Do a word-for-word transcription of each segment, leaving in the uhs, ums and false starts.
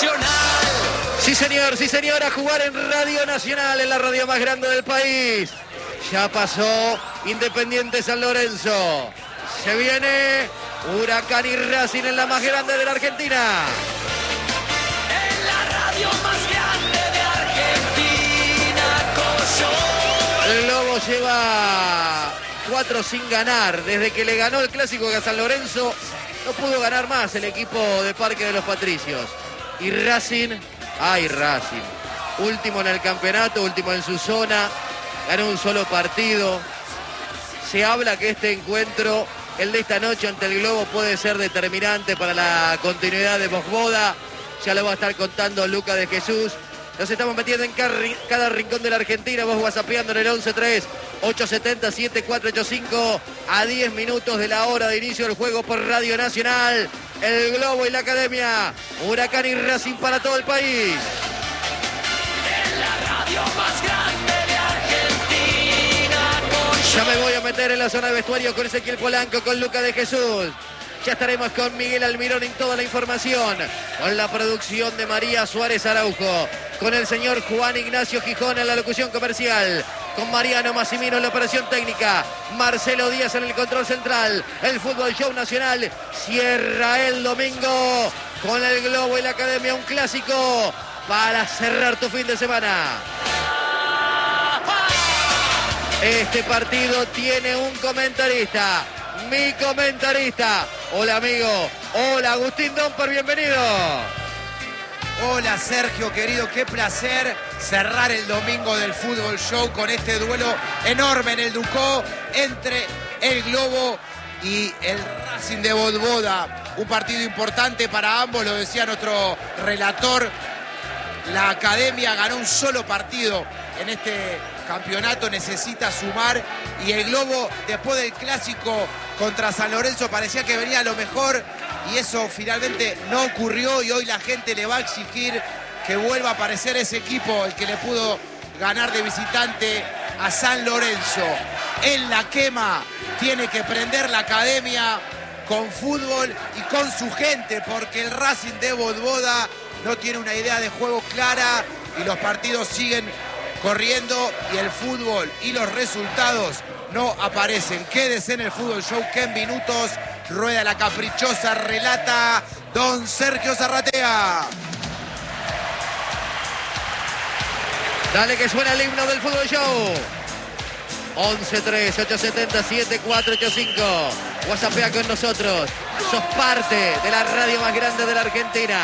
Nacional. Sí señor, sí señor, a jugar en Radio Nacional, en la radio más grande del país. Ya pasó Independiente San Lorenzo. Se viene Huracán y Racing en la más grande de la Argentina. En la radio más grande de Argentina, Coyo. El Lobo lleva cuatro sin ganar. Desde que le ganó el clásico a San Lorenzo, no pudo ganar más el equipo de Parque de los Patricios. Y Racing, ay Racing, último en el campeonato, último en su zona, ganó un solo partido. Se habla que este encuentro, el de esta noche ante el Globo, puede ser determinante para la continuidad de Vojvoda. Ya lo va a estar contando Luca de Jesús. Nos estamos metiendo en cada rincón de la Argentina. Vos whatsappeando en el once tres ocho siete cero siete cuatro ocho cinco a diez minutos de la hora de inicio del juego por Radio Nacional. El Globo y la Academia. Huracán y Racing para todo el país. En la radio más grande de Argentina, Coyo. Ya me voy a meter en la zona de vestuario con Ezequiel Polanco, con Luca de Jesús. Ya estaremos con Miguel Almirón en toda la información, con la producción de María Suárez Araujo, con el señor Juan Ignacio Gijón en la locución comercial, con Mariano Massimino en la operación técnica, Marcelo Díaz en el control central. El Fútbol Show Nacional cierra el domingo con el Globo y la Academia, un clásico para cerrar tu fin de semana. Este partido tiene un comentarista. Mi comentarista. Hola amigo. Hola Agustín Domper, bienvenido. Hola Sergio, querido, qué placer cerrar el domingo del Fútbol Show con este duelo enorme en el Ducó entre el Globo y el Racing de Vojvoda. Un partido importante para ambos, lo decía nuestro relator. La Academia ganó un solo partido en este campeonato, necesita sumar, y el Globo, después del clásico contra San Lorenzo, parecía que venía lo mejor y eso finalmente no ocurrió, y hoy la gente le va a exigir que vuelva a aparecer ese equipo, el que le pudo ganar de visitante a San Lorenzo. En la quema tiene que prender la Academia con fútbol y con su gente, porque el Racing de Vojvoda no tiene una idea de juego clara y los partidos siguen corriendo y el fútbol y los resultados no aparecen. Quédese en el Fútbol Show, que en minutos rueda la caprichosa, relata don Sergio Zarratea. Dale que suena el himno del Fútbol Show. once tres ocho siete cero siete cuatro ocho cinco. WhatsAppea con nosotros. Sos parte de la radio más grande de la Argentina.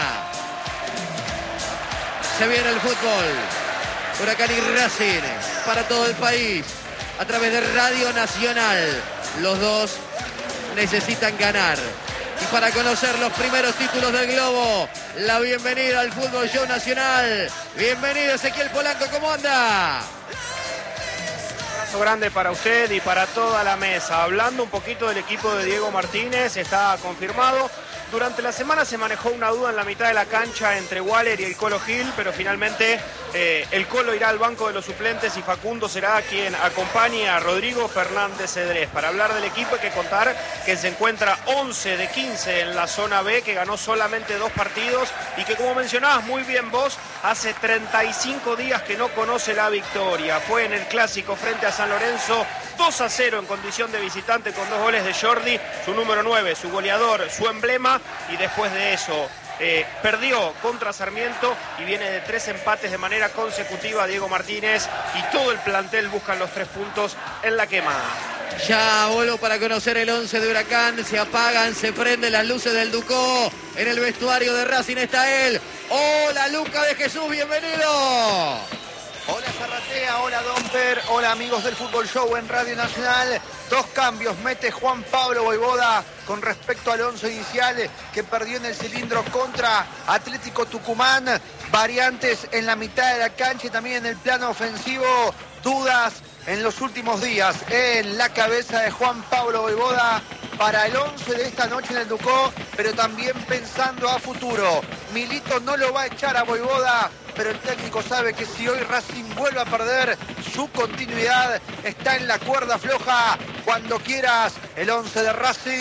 Se viene el fútbol. Huracán y Racing para todo el país a través de Radio Nacional. Los dos necesitan ganar. Y para conocer los primeros títulos del Globo, la bienvenida al Fútbol Show Nacional. Bienvenido Ezequiel Polanco, ¿cómo anda? Un abrazo grande para usted y para toda la mesa. Hablando un poquito del equipo de Diego Martínez, está confirmado. Durante la semana se manejó una duda en la mitad de la cancha entre Waller y el Colo Gil, pero finalmente eh, el Colo irá al banco de los suplentes y Facundo será quien acompañe a Rodrigo Fernández Cedrés. Para hablar del equipo hay que contar que se encuentra once de quince en la zona B, que ganó solamente dos partidos y que, como mencionabas muy bien vos, hace treinta y cinco días que no conoce la victoria. Fue en el clásico frente a San Lorenzo, dos a cero en condición de visitante con dos goles de Jordi, su número nueve, su goleador, su emblema. Y después de eso eh, perdió contra Sarmiento y viene de tres empates de manera consecutiva Diego Martínez, y todo el plantel buscan los tres puntos en la quema. Ya vuelvo para conocer el once de Huracán. Se apagan, se prenden las luces del Ducó. En el vestuario de Racing está él. Hola Luca de Jesús, bienvenido. Hola Zarratea, hola Domper, hola amigos del Fútbol Show en Radio Nacional. Dos cambios mete Juan Pablo Vojvoda con respecto al once inicial que perdió en el cilindro contra Atlético Tucumán. Variantes en la mitad de la cancha y también en el plano ofensivo. Dudas en los últimos días en la cabeza de Juan Pablo Vojvoda para el once de esta noche en el Ducó, pero también pensando a futuro. Milito no lo va a echar a Vojvoda, pero el técnico sabe que si hoy Racing vuelve a perder, su continuidad está en la cuerda floja. Cuando quieras, el once de Racing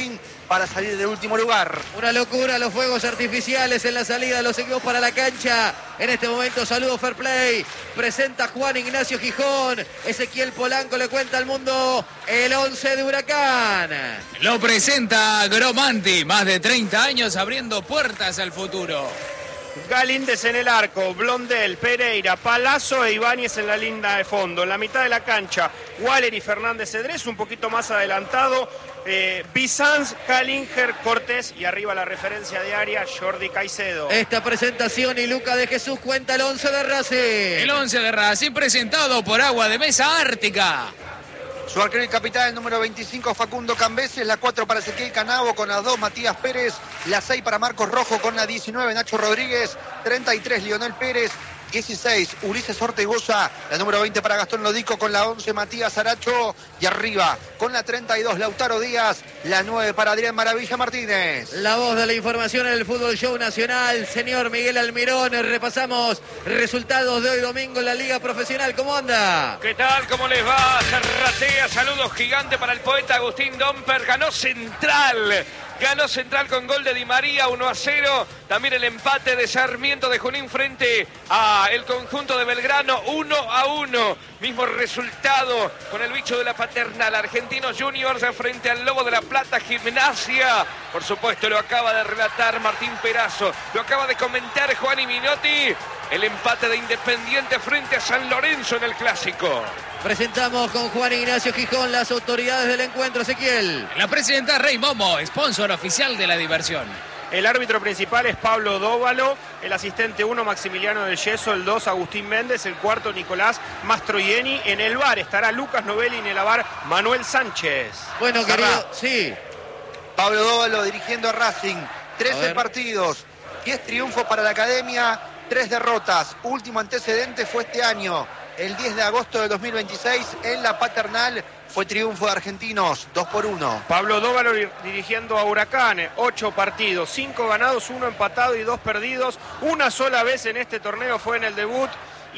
para salir del último lugar. Una locura, los fuegos artificiales en la salida de los equipos para la cancha. En este momento, saludo Fair Play. Presenta Juan Ignacio Gijón. Ezequiel Polanco le cuenta al mundo el once de Huracán. Lo presenta Gromanti, más de treinta años abriendo puertas al futuro. Galíndez en el arco, Blondel, Pereira, Palazzo e Ibáñez en la línea de fondo. En la mitad de la cancha, Waller y Fernández Cedrés, un poquito más adelantado. Eh, Bizanz, Calinger, Cortés y arriba la referencia diaria, Jordi Caicedo. Esta presentación y Luca de Jesús cuenta el once de Racing. El once de Racing presentado por Agua de Mesa Ártica. Su arquero y capitán, el número veinticinco, Facundo Cambeses. La cuatro para Ezequiel Canavo con las dos, Matías Pérez. La seis para Marcos Rojo con la diecinueve, Nacho Rodríguez. treinta y tres, Lionel Pérez. dieciséis, Ulises Ortegoza. La número veinte para Gastón Lodico con la once, Matías Aracho. Y arriba con la treinta y dos, Lautaro Díaz. La nueve para Adrián Maravilla Martínez. La voz de la información en el Fútbol Show Nacional, señor Miguel Almirón. Repasamos resultados de hoy domingo en la Liga Profesional. ¿Cómo anda? ¿Qué tal? ¿Cómo les va? Cerratea, saludos gigante para el poeta Agustín Domper. Ganó Central. Ganó Central con gol de Di María, uno a cero. También el empate de Sarmiento de Junín frente a el conjunto de Belgrano, uno a uno. Mismo resultado con el bicho de la Paternal. Argentinos Juniors frente al Lobo de la Plata, Gimnasia. Por supuesto, lo acaba de relatar Martín Perazo. Lo acaba de comentar Juan Minotti. El empate de Independiente frente a San Lorenzo en el Clásico. Presentamos con Juan Ignacio Gijón las autoridades del encuentro, Ezequiel. La presidenta Rey Momo, sponsor oficial de la diversión. El árbitro principal es Pablo Dóvalo, el asistente uno Maximiliano del Yeso, el dos Agustín Méndez, el cuarto Nicolás Mastroianni. En el bar estará Lucas Novelli y en el bar Manuel Sánchez. Bueno, Zarra. querido, sí. Pablo Dóvalo dirigiendo a Racing. trece partidos, diez triunfos para la academia, tres derrotas. Último antecedente fue este año, el diez de agosto de dos mil veintiséis, en la Paternal. Fue triunfo de Argentinos, dos por uno. Pablo Dóvalo dirigiendo a Huracán, ocho partidos, cinco ganados, uno empatado y dos perdidos. Una sola vez en este torneo fue en el debut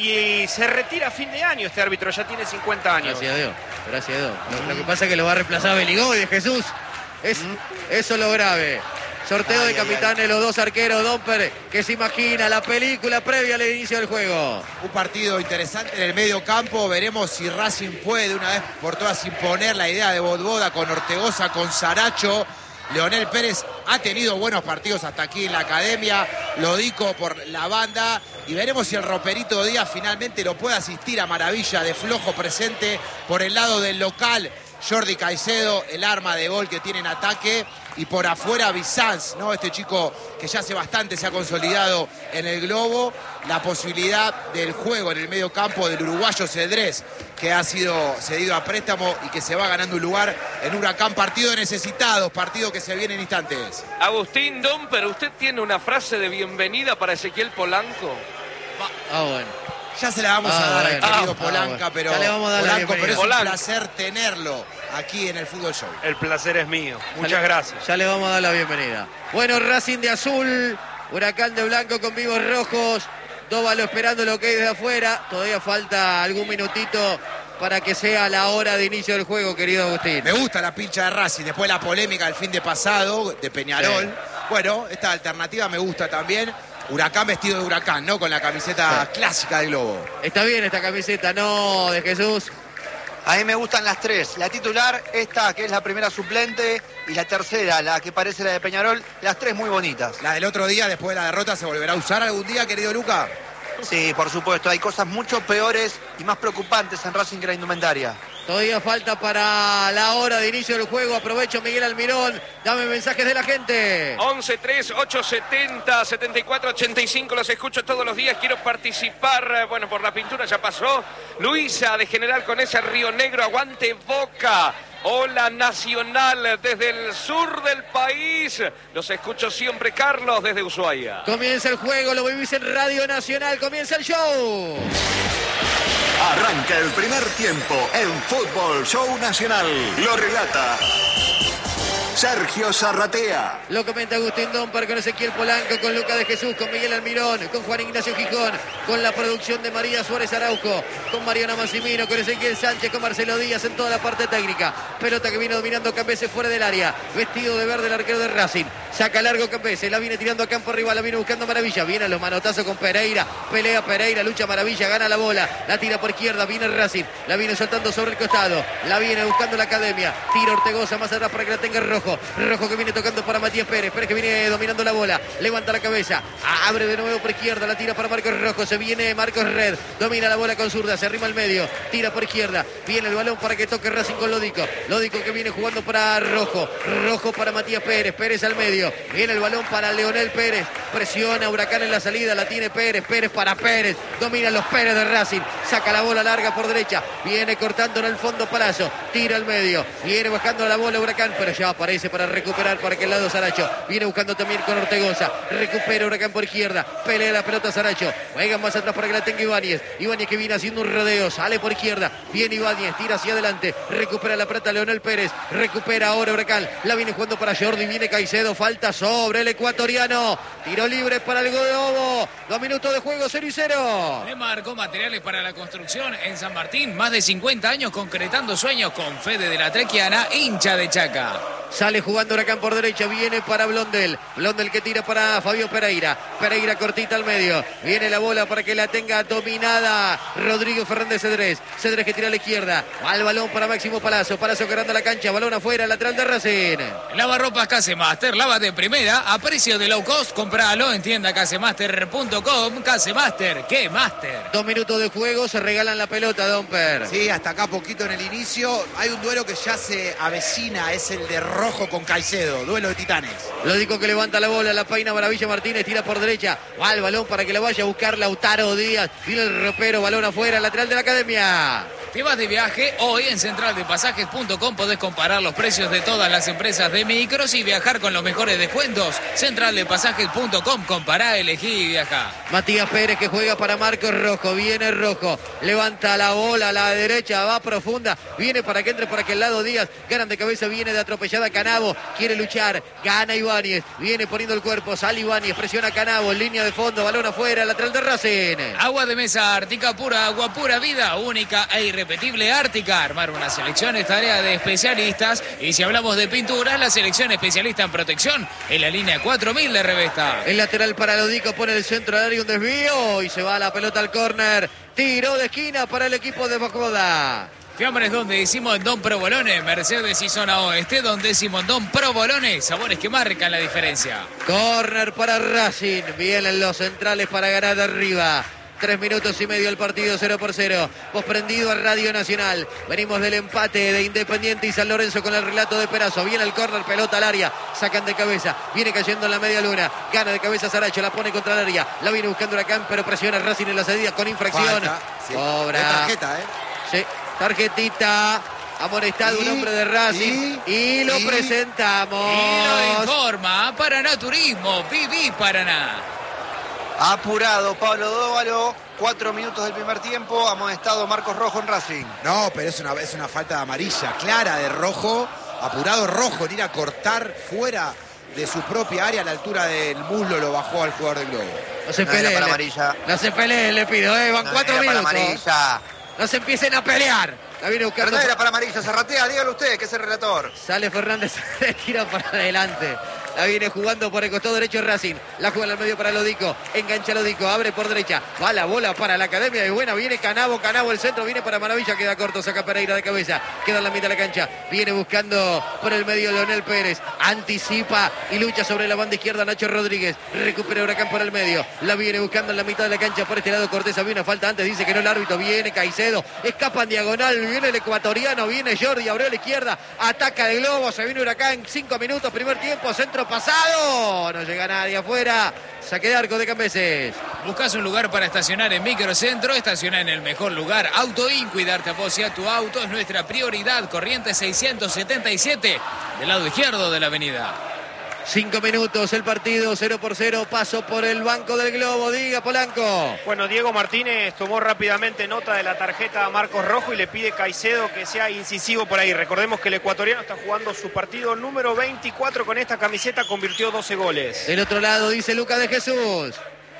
y se retira a fin de año este árbitro, ya tiene cincuenta años. Gracias a Dios, gracias a Dios. Lo, lo que pasa es que lo va a reemplazar Beligó y de Jesús. Es, eso es lo grave. Sorteo Ay, de ay, capitanes, los dos arqueros, Domper, que se imagina la película previa al inicio del juego. Un partido interesante en el medio campo. Veremos si Racing puede de una vez por todas imponer la idea de Bodboda con Ortegoza, con Saracho. Leonel Pérez ha tenido buenos partidos hasta aquí en la academia. Lodico por la banda. Y veremos si el Roperito Díaz finalmente lo puede asistir a Maravilla de flojo presente por el lado del local. Jordi Caicedo, el arma de gol que tiene en ataque. Y por afuera Bizanz, ¿no? Este chico que ya hace bastante se ha consolidado en el globo. La posibilidad del juego en el medio campo del uruguayo Cedrés, que ha sido cedido a préstamo y que se va ganando un lugar en Huracán. Partido de necesitados, partido que se viene en instantes. Agustín Domper, ¿usted tiene una frase de bienvenida para Ezequiel Polanco? Ah, bueno. Ya se la vamos Ah, a dar bueno. al querido Ah, Polanca, bueno. pero, Ya le vamos a dar la Polanco, pero es un bienvenida. placer tenerlo aquí en el Fútbol Show. El placer es mío. Muchas Ya le- gracias. Ya le vamos a dar la bienvenida. Bueno, Racing de azul, Huracán de blanco con vivos rojos. Dóvalo esperando lo que hay desde afuera. Todavía falta algún minutito para que sea la hora de inicio del juego, querido Agustín. Me gusta la pincha de Racing, después la polémica del fin de pasado de Peñarol. Sí. Bueno, esta alternativa me gusta también. Huracán vestido de Huracán, ¿no? Con la camiseta Sí. clásica del globo. Está bien esta camiseta, ¿no? De Jesús. A mí me gustan las tres. La titular, esta que es la primera suplente, y la tercera, la que parece la de Peñarol. Las tres muy bonitas. La del otro día, después de la derrota, ¿se volverá a usar algún día, querido Luca? Sí, por supuesto. Hay cosas mucho peores y más preocupantes en Racing que la indumentaria. Todavía falta para la hora de inicio del juego. Aprovecho, Miguel Almirón. Dame mensajes de la gente. once tres ocho setenta setenta y cuatro ochenta y cinco, los escucho todos los días, quiero participar, eh, bueno, por la pintura ya pasó. Luisa de General con ese Río Negro, aguante Boca. Hola Nacional desde el sur del país, los escucho siempre. Carlos desde Ushuaia. Comienza el juego, lo vivís en Radio Nacional. Comienza el show. Arranca el primer tiempo en Fútbol Show Nacional. Lo relata Sergio Zarratea. Lo comenta Agustín Domper con Ezequiel Polanco, con Lucas de Jesús, con Miguel Almirón, con Juan Ignacio Gijón, con la producción de María Suárez Araujo, con Mariano Massimino, con Ezequiel Sánchez, con Marcelo Díaz en toda la parte técnica. Pelota que viene dominando Campese fuera del área. Vestido de verde el arquero de Racing. Saca largo Campese, la viene tirando a campo rival, la viene buscando Maravilla. Viene a los manotazos con Pereira. Pelea Pereira, lucha Maravilla, gana la bola. La tira por izquierda, viene Racing. La viene soltando sobre el costado. La viene buscando la Academia. Tira Ortegoza más atrás para que la tenga Rojo. Rojo que viene tocando para Matías Pérez. Pérez que viene dominando la bola. Levanta la cabeza. Abre de nuevo por izquierda. La tira para Marcos Rojo. Se viene Marcos Red. Domina la bola con zurda. Se arrima al medio. Tira por izquierda. Viene el balón para que toque Racing con Lodico. Lodico que viene jugando para Rojo. Rojo para Matías Pérez. Pérez al medio. Viene el balón para Leonel Pérez. Presiona Huracán en la salida. La tiene Pérez. Pérez para Pérez. Domina los Pérez de Racing. Saca la bola larga por derecha. Viene cortando en el fondo Palazzo. Tira al medio. Viene bajando la bola Huracán. Pero ya aparece para recuperar para aquel lado Saracho. Viene buscando también con Ortegoza. Recupera Huracán por izquierda. Pelea la pelota Saracho. Juega más atrás para que la tenga Ibáñez. Ibáñez que viene haciendo un rodeo. Sale por izquierda. Viene Ibáñez. Tira hacia adelante. Recupera la pelota Leonel Pérez. Recupera ahora Huracán. La viene jugando para Jordi. Viene Caicedo. Falta sobre el ecuatoriano. Tiro libre para el Globo. Dos minutos de juego, cero y cero. Marcó materiales para la construcción en San Martín. Más de cincuenta años concretando sueños con Fede de la Trequiana, hincha de Chaca. Sale jugando Huracán por derecha, viene para Blondel. Blondel que tira para Fabio Pereira. Pereira cortita al medio. Viene la bola para que la tenga dominada Rodrigo Fernández Cedrés. Cedrés que tira a la izquierda. Al balón para Máximo Palazzo. Palazzo cargando la cancha. Balón afuera, lateral de Racing. Lavarropas Casemaster, lava de primera a precio de low cost. Compralo en tienda casemaster punto com. Casemaster, ¿qué master? Dos minutos de juego, se regalan la pelota, Domper. Sí, hasta acá poquito en el inicio. Hay un duelo que ya se avecina, es el de Rojo con Caicedo, duelo de titanes. Lodico que levanta la bola, la peina Maravilla Martínez, tira por derecha, va al balón para que la vaya a buscar Lautaro Díaz, viene el ropero, balón afuera, lateral de la Academia. Te vas de viaje, hoy en central de pasajes punto com podés comparar los precios de todas las empresas de micros y viajar con los mejores descuentos. central de pasajes punto com, compará, elegí y viajá. Matías Pérez que juega para Marcos Rojo, viene Rojo, levanta la bola a la derecha, va profunda, viene para que entre por aquel lado Díaz, ganan de cabeza, viene de atropellada Canavo, quiere luchar, gana Ibáñez, viene poniendo el cuerpo, sale Ibáñez, presiona Canavo, en línea de fondo, balón afuera, lateral de Racing. Agua de mesa Ártica pura, agua pura vida, única e irrepetible Ártica. Armar una selección es tarea de especialistas y si hablamos de pinturas, la selección especialista en protección en la línea cuatro mil de Revesta. El lateral para Lodico pone el centro del área, un desvío y se va la pelota al córner. Tiro de esquina para el equipo de Bacoda. Fiambres donde decimos Don Provolone, Mercedes y zona oeste, donde decimos Don Provolone, sabores que marcan la diferencia. Córner para Racing, vienen los centrales para ganar de arriba. Tres minutos y medio el partido, cero por cero. Vos prendido a Radio Nacional. Venimos del empate de Independiente y San Lorenzo con el relato de Perazo. Viene el córner, pelota al área. Sacan de cabeza. Viene cayendo en la media luna. Gana de cabeza Saracho, la pone contra el área. La viene buscando Huracán, pero presiona Racing en la salida con infracción. Falta, sí. Cobra. De tarjeta, ¿eh? Sí, tarjetita. Amonestado Y, un hombre de Racing. Y, y lo y, presentamos. Y lo informa Paraná Turismo, Viví Paraná. Apurado Pablo Dóvalo, cuatro minutos del primer tiempo, amonestado Marcos Rojo en Racing. No, pero es una, es una falta de amarilla clara de Rojo. Apurado Rojo en ir a cortar fuera de su propia área a la altura del muslo, lo bajó al jugador del Globo. No se No era peleen. para le- amarilla. No se peleen, le pido, eh. Van No cuatro era para minutos. amarilla. No se empiecen a pelear. La viene Pero buscando. no era para amarilla, Zarratea, dígalo usted, que es el relator. Sale Fernández, le tira para adelante. La viene jugando por el costado derecho Racing. La juega al medio para Lodico. Engancha Lodico, abre por derecha. Va la bola para la Academia de Buena. Viene Canavo, Canavo el centro. Viene para Maravilla, queda corto. Saca Pereira de cabeza. Queda en la mitad de la cancha. Viene buscando por el medio Leonel Pérez. Anticipa y lucha sobre la banda izquierda Nacho Rodríguez. Recupera Huracán por el medio. La viene buscando en la mitad de la cancha. Por este lado Cortés. Había una falta antes. Dice que no el árbitro. Viene Caicedo. Escapa en diagonal. Viene el ecuatoriano. Viene Jordi. Abrió a la izquierda. Ataca el Globo. Se viene Huracán. Cinco minutos. Primer tiempo. Centro pasado. No llega nadie afuera. Saque de arco de Cambeses. Buscas un lugar para estacionar en Microcentro, estaciona en el mejor lugar. Autoin, cuidarte a vos y a tu auto es nuestra prioridad. Corrientes seiscientos setenta y siete, del lado izquierdo de la avenida. Cinco minutos el partido, cero por cero, paso por el banco del Globo. Diga, Polanco. Bueno, Diego Martínez tomó rápidamente nota de la tarjeta a Marcos Rojo y le pide a Caicedo que sea incisivo por ahí. Recordemos que el ecuatoriano está jugando su partido número veinticuatro con esta camiseta, convirtió doce goles. Del otro lado dice Lucas de Jesús.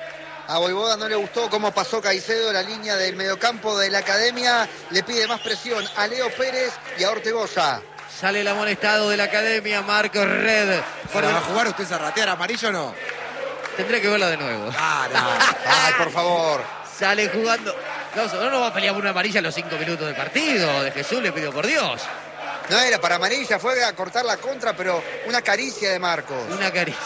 A Voivoda no le gustó cómo pasó Caicedo la línea del mediocampo de la Academia. Le pide más presión a Leo Pérez y a Ortegoza. Sale el amonestado de la Academia, Marcos Red. ¿Para va a jugar usted Zarratea amarillo o no? Tendría que verla de nuevo. Ah, no. Ay, por favor. Sale jugando. No, no nos va a pelear por una amarilla a los cinco minutos del partido. De Jesús le pido por Dios. No era para amarilla, fue a cortar la contra, pero una caricia de Marcos. Una caricia.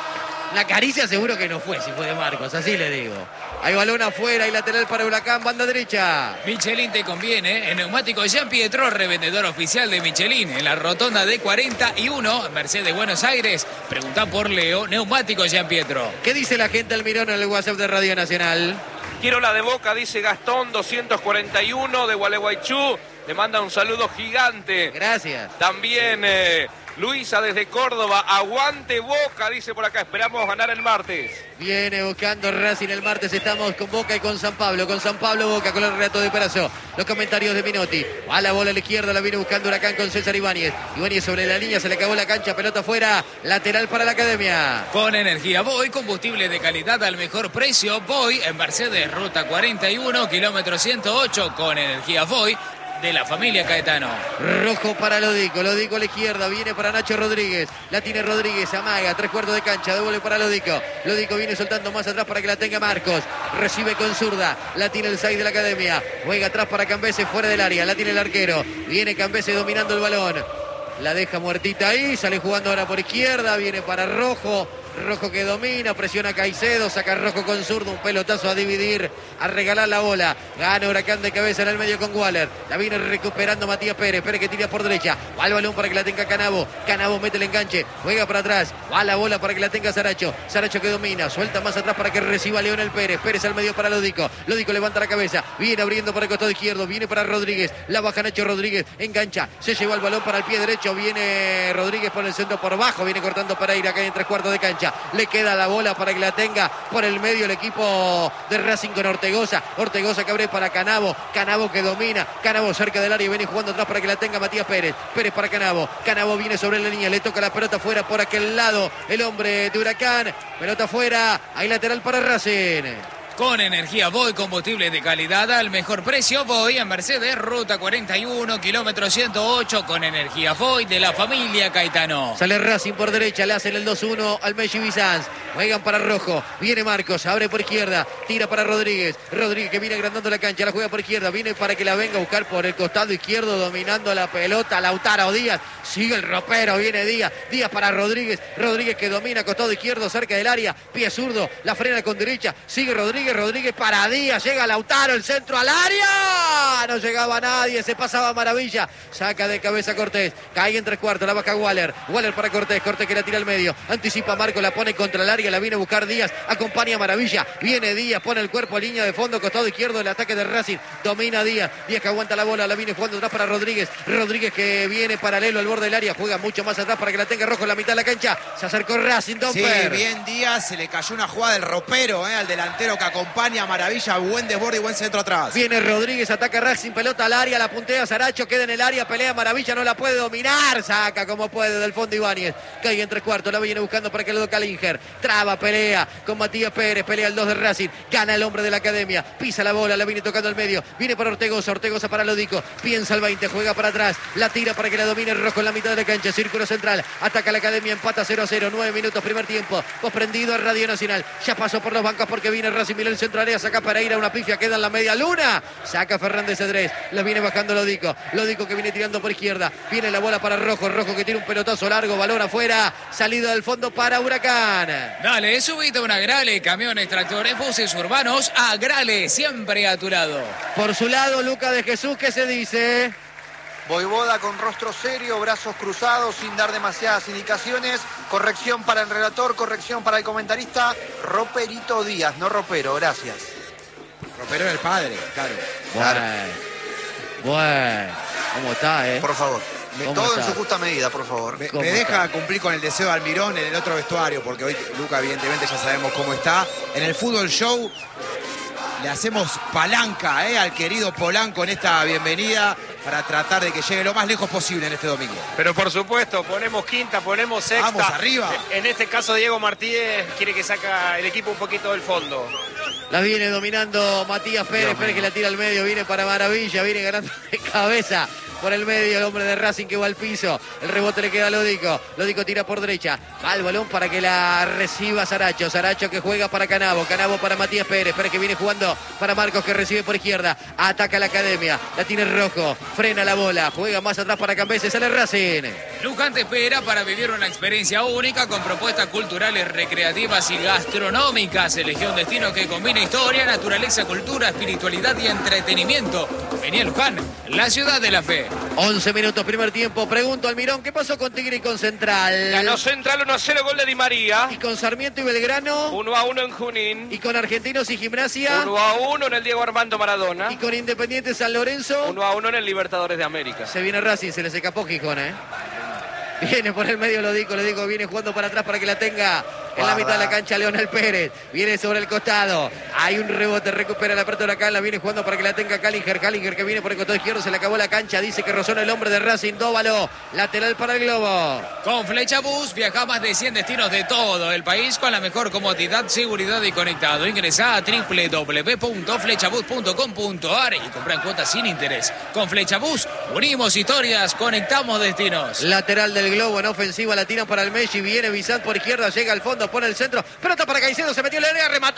La caricia seguro que no fue, si fue de Marcos, así le digo. Hay balón afuera y lateral para Huracán, banda derecha. Michelin te conviene. En neumático Jean Pietro, revendedor oficial de Michelin. En la rotonda de cuarenta y uno, Mercedes Buenos Aires. Preguntá por Leo, neumático Jean Pietro. ¿Qué dice la gente Almirón en el WhatsApp de Radio Nacional? Quiero la de Boca, dice Gastón, doscientos cuarenta y uno de Gualeguaychú. Le manda un saludo gigante. Gracias. También eh, Luisa desde Córdoba. Aguante Boca, dice por acá. Esperamos ganar el martes. Viene buscando Racing el martes. Estamos con Boca y con San Pablo. Con San Pablo, Boca, con el relato de Perazo. Los comentarios de Minotti. A la bola a la izquierda, la viene buscando Huracán con César Ibáñez. Ibáñez sobre la línea, se le acabó la cancha. Pelota afuera. Lateral para la Academia. Con energía Voy, combustible de calidad al mejor precio. Voy en Mercedes, ruta cuarenta y uno, kilómetro ciento ocho. Con energía Voy, de la familia Caetano. Rojo para Lodico, Lodico a la izquierda, viene para Nacho Rodríguez, la tiene Rodríguez, amaga, tres cuartos de cancha, devuelve para Lodico, Lodico viene soltando más atrás para que la tenga Marcos, recibe con zurda, la tiene el seis de la Academia, juega atrás para Cambese fuera del área, la tiene el arquero, viene Cambese dominando el balón, la deja muertita ahí, sale jugando ahora por izquierda, viene para Rojo, Rojo que domina, presiona a Caicedo, saca Rojo con zurdo, un pelotazo a dividir, a regalar la bola. Gana Huracán de cabeza en el medio con Waller. La viene recuperando Matías Pérez. Pérez que tira por derecha. Va el balón para que la tenga Canavo. Canavo mete el enganche. Juega para atrás. Va la bola para que la tenga Saracho. Saracho que domina. Suelta más atrás para que reciba Leonel Pérez. Pérez al medio para Lodico. Lodico levanta la cabeza. Viene abriendo para el costado izquierdo. Viene para Rodríguez. La baja Nacho Rodríguez. Engancha. Se lleva el balón para el pie derecho. Viene Rodríguez por el centro por bajo. Viene cortando Pereira acá en tres cuartos de cancha. Le queda la bola para que la tenga por el medio el equipo de Racing con Ortegoza. Ortegoza que abre para Canavo. Canavo que domina. Canavo cerca del área y viene jugando atrás para que la tenga Matías Pérez. Pérez para Canavo. Canavo viene sobre la línea. Le toca la pelota fuera por aquel lado. El hombre de Huracán. Pelota fuera. Hay lateral para Racing. Con energía Voy, combustible de calidad al mejor precio. Voy en Mercedes, ruta cuarenta y uno, kilómetro ciento ocho. Con energía Voy de la familia Caetano. Sale Racing por derecha, le hacen el dos uno al Messi Bizanz. Juegan para Rojo, viene Marcos, abre por izquierda, tira para Rodríguez. Rodríguez que viene agrandando la cancha, la juega por izquierda, viene para que la venga a buscar por el costado izquierdo, dominando la pelota. Lautaro Díaz, sigue el ropero, viene Díaz. Díaz para Rodríguez, Rodríguez que domina costado izquierdo cerca del área, pie zurdo, la frena con derecha, sigue Rodríguez. Rodríguez para Díaz, llega Lautaro, el centro al área, no llegaba nadie, se pasaba maravilla, saca de cabeza Cortés, cae en tres cuartos, la baja Waller, Waller para Cortés, Cortés que la tira al medio, anticipa Marco, la pone contra el área, la viene a buscar Díaz, acompaña Maravilla, viene Díaz, pone el cuerpo a línea de fondo, costado izquierdo del ataque de Racing, domina Díaz, Díaz que aguanta la bola, la viene jugando atrás para Rodríguez, Rodríguez que viene paralelo al borde del área, juega mucho más atrás para que la tenga Rojo en la mitad de la cancha, se acercó Racing, Domper. Sí, bien Díaz, se le cayó una jugada del ropero, eh, al delantero que acompaña a Maravilla, buen desborde y buen centro atrás. Viene Rodríguez, ataca Racing, pelota al área, la puntea Saracho, queda en el área, pelea Maravilla, no la puede dominar, saca como puede del fondo Ibáñez, cae en tres cuartos, la viene buscando para que lo toque Linger, traba, pelea con Matías Pérez, pelea el dos de Racing, gana el hombre de la Academia, pisa la bola, la viene tocando al medio, viene para Ortegoza, Ortegoza para Lodico, piensa el veinte, juega para atrás, la tira para que la domine Rojo en la mitad de la cancha, círculo central, ataca la Academia, empata cero a cero, nueve minutos, primer tiempo, prendido a Radio Nacional, ya pasó por los bancos porque viene Racing, mira el centro área, saca Pereira, una pifia, queda en la media luna, saca Fernández Cedrés, la viene bajando Lodico, Lodico que viene tirando por izquierda, viene la bola para Rojo, Rojo que tiene un pelotazo largo, balón afuera, salida del fondo para Huracán. Dale, subite una Grale, camiones, tractores, buses urbanos, a Grale, siempre a tu lado. Por su lado, Lucas de Jesús, ¿qué se dice? Voivoda con rostro serio, brazos cruzados, sin dar demasiadas indicaciones. Corrección para el relator, corrección para el comentarista. Roperito Díaz, no Ropero, gracias. Ropero el padre, claro. Bueno, bueno, ¿cómo está, eh? Por favor. Me, ¿Cómo Todo en estás? su justa medida, por favor. me- ¿Cómo me deja está? cumplir con el deseo de Almirón en el otro vestuario, porque hoy Luca evidentemente ya sabemos cómo está. En el Fútbol Show le hacemos palanca eh, al querido Polanco en esta bienvenida para tratar de que llegue lo más lejos posible en este domingo. Pero por supuesto, ponemos quinta, ponemos sexta. Vamos, arriba. En este caso, Diego Martínez quiere que saca el equipo un poquito del fondo. La viene dominando Matías Pérez, Pérez que la tira al medio, viene para Maravilla, viene ganando de cabeza por el medio el hombre de Racing que va al piso. El rebote le queda a Lódico, Lódico tira por derecha, va el balón para que la reciba Saracho, Saracho que juega para Canavo, Canavo para Matías Pérez, Pérez que viene jugando para Marcos que recibe por izquierda, ataca la Academia, la tiene Rojo, frena la bola, juega más atrás para Cambeses, sale Racing. Luján te espera para vivir una experiencia única con propuestas culturales, recreativas y gastronómicas. Elegí un destino que combina historia, naturaleza, cultura, espiritualidad y entretenimiento. Vení a Luján, la ciudad de la fe. once minutos, primer tiempo. Pregunto al Mirón, ¿qué pasó con Tigre y con Central? Ganó Central uno a cero, gol de Di María. Y con Sarmiento y Belgrano. uno a uno en Junín. Y con Argentinos y Gimnasia. uno a uno en el Diego Armando Maradona. Y con Independiente San Lorenzo. uno a uno en el Libertadores de América. Se viene Racing, se les escapó Gijón, ¿eh? Viene por el medio, lo digo, lo digo, viene jugando para atrás para que la tenga en la mitad de la cancha Leonel Pérez. Viene sobre el costado. Hay un rebote, recupera la apertura acá, la viene jugando para que la tenga Callinger. Callinger que viene por el costado izquierdo, se le acabó la cancha. Dice que rozó en el hombre de Racing, Dóvalo. Lateral para el Globo. Con Flecha Bus viaja a más de cien destinos de todo el país con la mejor comodidad, seguridad y conectado. Ingresá a doble u doble u doble u punto flechabus punto com punto a r y compra en cuotas sin interés. Con Flecha Bus unimos historias, conectamos destinos. Lateral del Globo en ofensiva, la tiran para el Messi. Viene Bizant por izquierda, llega al fondo, pone el centro. Pelota para Caicedo, se metió en la área, remató.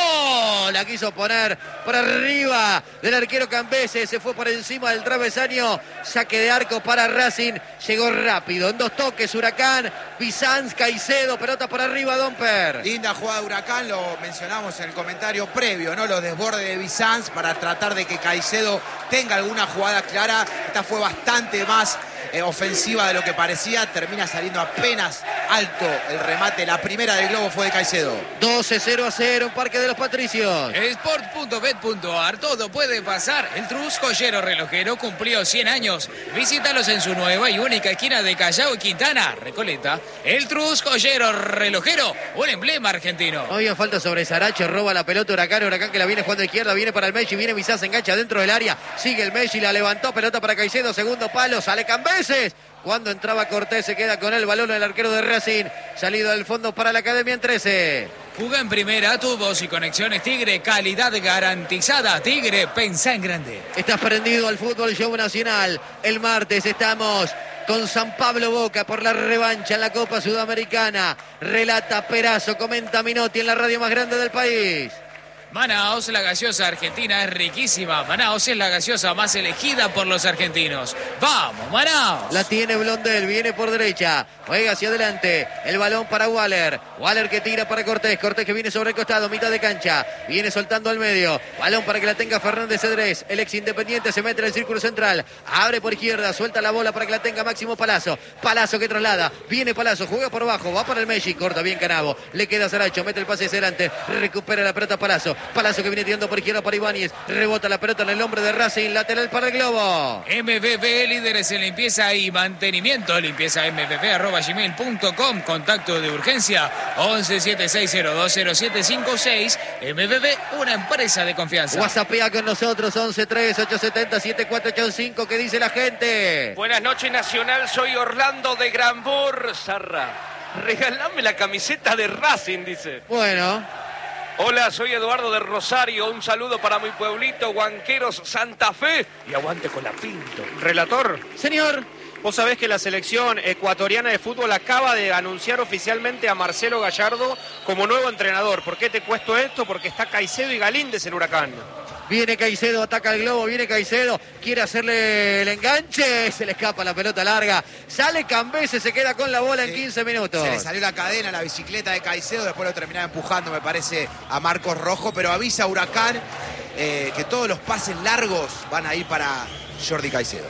La quiso poner por arriba del arquero Cambeses. Se fue por encima del travesaño. Saque de arco para Racing. Llegó rápido. En dos toques, Huracán. Bizant, Caicedo. Pelota por arriba, Domper. Linda jugada de Huracán, lo mencionamos en el comentario previo, ¿no? Los desbordes de Bizanz para tratar de que Caicedo tenga alguna jugada clara. Esta fue bastante más eh, ofensiva de lo que parecía. Termina saliendo apenas alto el remate. La primera del Globo fue de Caicedo. doce cero a cero en Parque de los Patricios. Sport punto bet punto a r, todo puede pasar. El Trus Joyero Relojero cumplió cien años. Visítalos en su nueva y única esquina de Callao y Quintana, Recoleta. El Trus Joyero Relojero, un emblema argentino. No había falta sobre Saracho, roba la pelota Huracán, Huracán que la viene jugando a izquierda, viene para el Messi, viene Bizán, se engancha dentro del área, sigue el Messi, la levantó, pelota para Caicedo, segundo palo, sale Cambeses. Cuando entraba Cortés se queda con el balón el arquero de Racing, salido del fondo para la Academia en trece. Juga en primera, tubos y conexiones Tigre, calidad garantizada. Tigre, pensá en grande. Estás prendido al fútbol show nacional. El martes estamos con San Pablo Boca por la revancha en la Copa Sudamericana. Relata Perazo, comenta Minotti en la radio más grande del país. Manaos, la gaseosa argentina es riquísima. Manaos es la gaseosa más elegida por los argentinos. ¡Vamos, Manaos! La tiene Blondel, viene por derecha, juega hacia adelante, el balón para Waller, Waller que tira para Cortés, Cortés que viene sobre el costado, mitad de cancha, viene soltando al medio, balón para que la tenga Fernández Cedrés, el ex Independiente se mete en el círculo central, abre por izquierda, suelta la bola para que la tenga Máximo Palazzo, Palazzo que traslada, viene Palazzo, juega por abajo, va para el Messi, corta bien Canavo, le queda Saracho, mete el pase hacia adelante, recupera la pelota Palazzo, Palazzo que viene tirando por izquierda para Ibáñez, rebota la pelota en el hombre de Racing, lateral para el Globo. M V P, líderes en limpieza y mantenimiento. Limpieza m v p arroba gmail punto com. Contacto de urgencia once siete seis cero dos cero siete cinco seis. M V P, una empresa de confianza. WhatsAppea con nosotros once tres ocho siete cero siete cuatro ocho cinco. ¿Qué dice la gente? Buenas noches, Nacional. Soy Orlando de Granbur. Sarra, regalame la camiseta de Racing, dice. Bueno. Hola, soy Eduardo de Rosario. Un saludo para mi pueblito, Huanqueros, Santa Fe. Y aguante con la Pinto. Relator, Señor. vos sabés que la selección ecuatoriana de fútbol acaba de anunciar oficialmente a Marcelo Gallardo como nuevo entrenador. ¿Por qué te cuesto esto? Porque está Caicedo y Galíndez en Huracán. Viene Caicedo, ataca el Globo, viene Caicedo, quiere hacerle el enganche, se le escapa la pelota larga, sale Cambeses, se queda con la bola en quince minutos. Se le salió la cadena, la bicicleta de Caicedo, después lo terminaba empujando, me parece, a Marcos Rojo, pero avisa a Huracán eh, que todos los pases largos van a ir para Jordi Caicedo.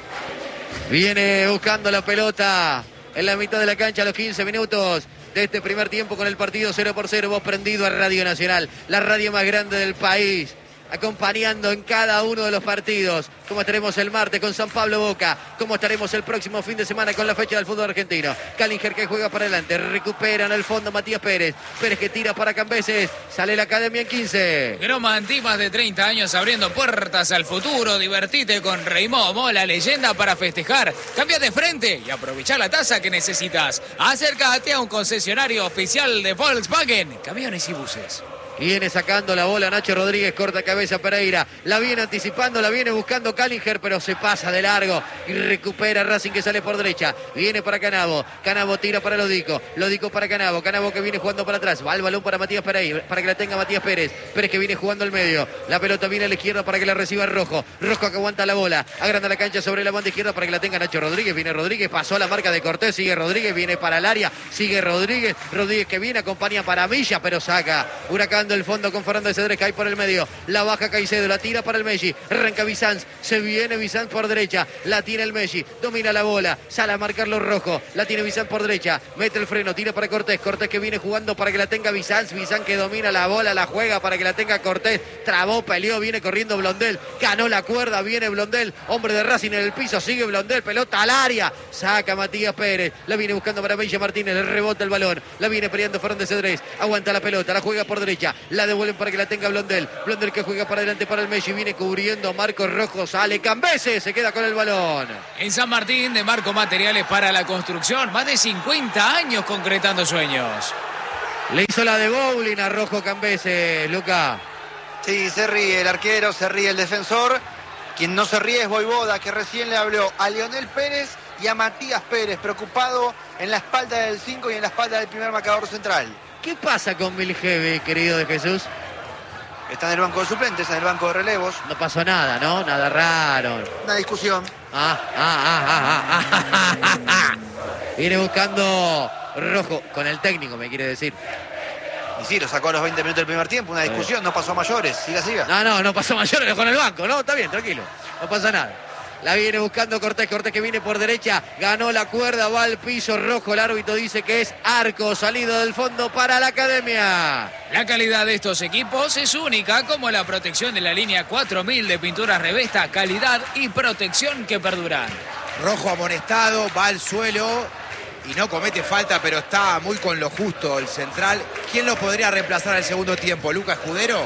Viene buscando la pelota en la mitad de la cancha a los quince minutos de este primer tiempo con el partido cero por cero. Vos prendido a Radio Nacional, la radio más grande del país. acompañando en cada uno de los partidos. Como estaremos el martes con San Pablo Boca, como estaremos el próximo fin de semana con la fecha del fútbol argentino. Calinger que juega para adelante, recupera en el fondo Matías Pérez. Pérez que tira para Cambeses, sale la academia en quince. Gromanti, más de treinta años abriendo puertas al futuro. Divertite con Reimomo, la leyenda para festejar. Cambia de frente y aprovecha la tasa que necesitas. Acércate a un concesionario oficial de Volkswagen, camiones y buses. Viene sacando la bola Nacho Rodríguez, corta cabeza Pereira. La viene anticipando, la viene buscando Calinger, pero se pasa de largo y recupera Racing que sale por derecha. Viene para Canavo. Canavo tira para Lodico. Lodico para Canavo. Canavo que viene jugando para atrás. Va el balón para Matías Pereira, para que la tenga Matías Pérez. Pérez que viene jugando al medio. La pelota viene a la izquierda para que la reciba Rojo. Rojo que aguanta la bola. Agranda la cancha sobre la banda izquierda para que la tenga Nacho Rodríguez. Viene Rodríguez, pasó la marca de Cortés. Sigue Rodríguez, viene para el área. Sigue Rodríguez. Rodríguez que viene, acompaña para Milla, pero saca. Huracán del fondo con Fernández Cedrés, que hay por el medio. La baja Caicedo, la tira para el Messi. Arranca Bizanz, se viene Bizanz por derecha. La tiene el Messi, domina la bola. Sale a marcar los rojos. La tiene Bizanz por derecha. Mete el freno, tira para Cortés. Cortés que viene jugando para que la tenga Bizanz. Bizanz que domina la bola, la juega para que la tenga Cortés. Trabó, peleó, viene corriendo Blondel. Ganó la cuerda, viene Blondel. Hombre de Racing en el piso, sigue Blondel. Pelota al área. Saca Matías Pérez. La viene buscando para Villa Martínez. Le rebota el balón. La viene peleando Fernández Cedrés. Aguanta la pelota, la juega por derecha. La devuelve para que la tenga Blondel. Blondel que juega para adelante para el Messi. Viene cubriendo Marcos Rojo. Sale Cambeses. Se queda con el balón. En San Martín, de Marco Materiales para la construcción. Más de cincuenta años concretando sueños. Le hizo la de bowling a Rojo Cambeses, Luca. Sí, se ríe el arquero, se ríe el defensor. Quien no se ríe es Voivoda, que recién le habló a Leonel Pérez y a Matías Pérez, preocupado en la espalda del cinco y en la espalda del primer marcador central. ¿Qué pasa con Miljevi, querido de Jesús? Está en el banco de suplentes, en el banco de relevos. No pasó nada, ¿no? Nada raro. Una discusión. Ah, ah, ah, ah, ah, ah, ah, ah. Viene buscando Rojo con el técnico, me quiere decir. Y sí, lo sacó a los veinte minutos del primer tiempo. Una discusión, no pasó a mayores. Siga, siga. No, no, no pasó mayores con el banco, ¿no? Está bien, tranquilo. No pasa nada. La viene buscando Cortés, Cortés que viene por derecha, ganó la cuerda, va al piso Rojo, el árbitro dice que es arco, salido del fondo para la academia. La calidad de estos equipos es única, como la protección de la línea cuatro mil de pinturas Revesta, calidad y protección que perduran. Rojo amonestado, va al suelo y no comete falta, pero está muy con lo justo el central. ¿Quién lo podría reemplazar al segundo tiempo? ¿Lucas Escudero?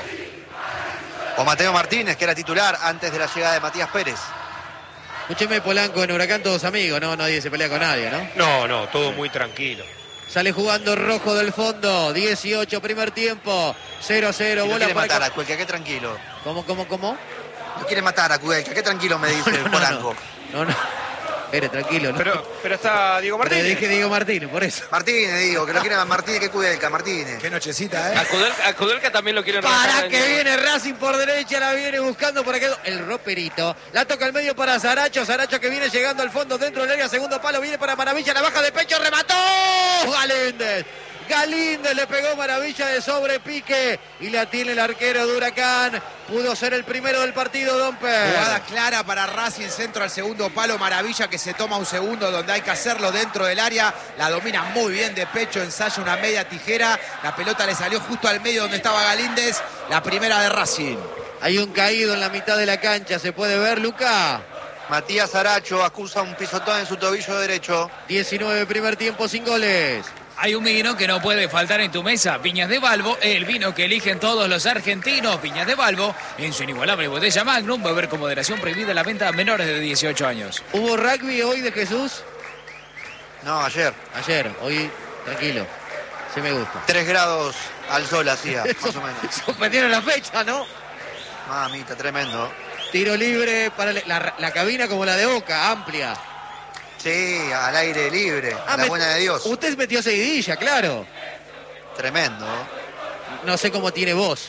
O Mateo Martínez, que era titular antes de la llegada de Matías Pérez. Escúcheme, Polanco, en Huracán todos amigos, ¿no? Nadie se pelea con nadie, ¿no? No, no, todo muy tranquilo. Sale jugando Rojo del fondo, dieciocho primer tiempo, cero a cero. Y no bola quiere para... matar a Cuelca, qué tranquilo. ¿Cómo, cómo, cómo? No quiere matar a Cuelca, qué tranquilo me dice No, el no, Polanco. No, no. no. Espere, tranquilo, ¿no? Pero, pero está Diego Pero Martínez. dije Diego Martínez, por eso. Martínez, digo, que lo quiere más Martínez que Cudelca, Martínez. Qué nochecita, ¿eh? A Kudelka, a Kudelka también lo quieren Para relajar que en- viene Racing por derecha, la viene buscando por aquel el roperito. La toca al medio para Saracho, Saracho que viene llegando al fondo dentro del área, segundo palo, viene para Maravilla, la baja de pecho, remató Galíndez. Galíndez le pegó Maravilla de sobrepique y la tiene el arquero de Huracán. Pudo ser el primero del partido, Domper. Jugada clara para Racing, centro al segundo palo, Maravilla que se toma un segundo donde hay que hacerlo dentro del área, la domina muy bien de pecho, ensaya una media tijera, la pelota le salió justo al medio donde estaba Galíndez, la primera de Racing. Hay un caído en la mitad de la cancha, ¿se puede ver, Luca? Matías Aracho acusa un pisotón en su tobillo derecho. diecinueve primer tiempo sin goles. Hay un vino que no puede faltar en tu mesa, Viñas de Balbo, el vino que eligen todos los argentinos. Viñas de Balbo, en su inigualable botella Magnum, beber con moderación, prohibida la venta a menores de dieciocho años. ¿Hubo rugby hoy de Jesús? No, ayer. Ayer, hoy tranquilo, se me gusta. Tres grados al sol hacía, más o menos. Suspendieron la fecha, ¿no? Mamita, tremendo. Tiro libre para la, la- la cabina como la de Boca, amplia. Sí, al aire libre, Ah, la met- buena de Dios. Usted metió seguidilla, claro. Tremendo. No sé cómo tiene voz.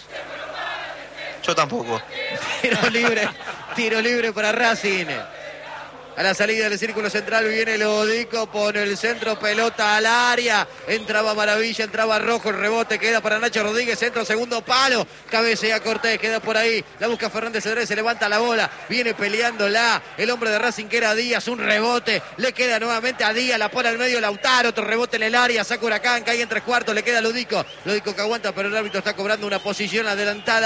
Yo tampoco. Tiro libre, tiro libre para Racing. A la salida del círculo central viene Lodico, pone el centro, pelota al área. Entraba Maravilla, entraba Rojo, el rebote queda para Nacho Rodríguez, centro, segundo palo. Cabecea Cortés, queda por ahí. La busca Fernández Cedrés, se levanta la bola. Viene peleándola. El hombre de Racing que era Díaz, un rebote. Le queda nuevamente a Díaz, la pone al medio Lautaro, otro rebote en el área. Saca Huracán, cae en tres cuartos, le queda Lodico. Lodico que aguanta, pero el árbitro está cobrando una posición adelantada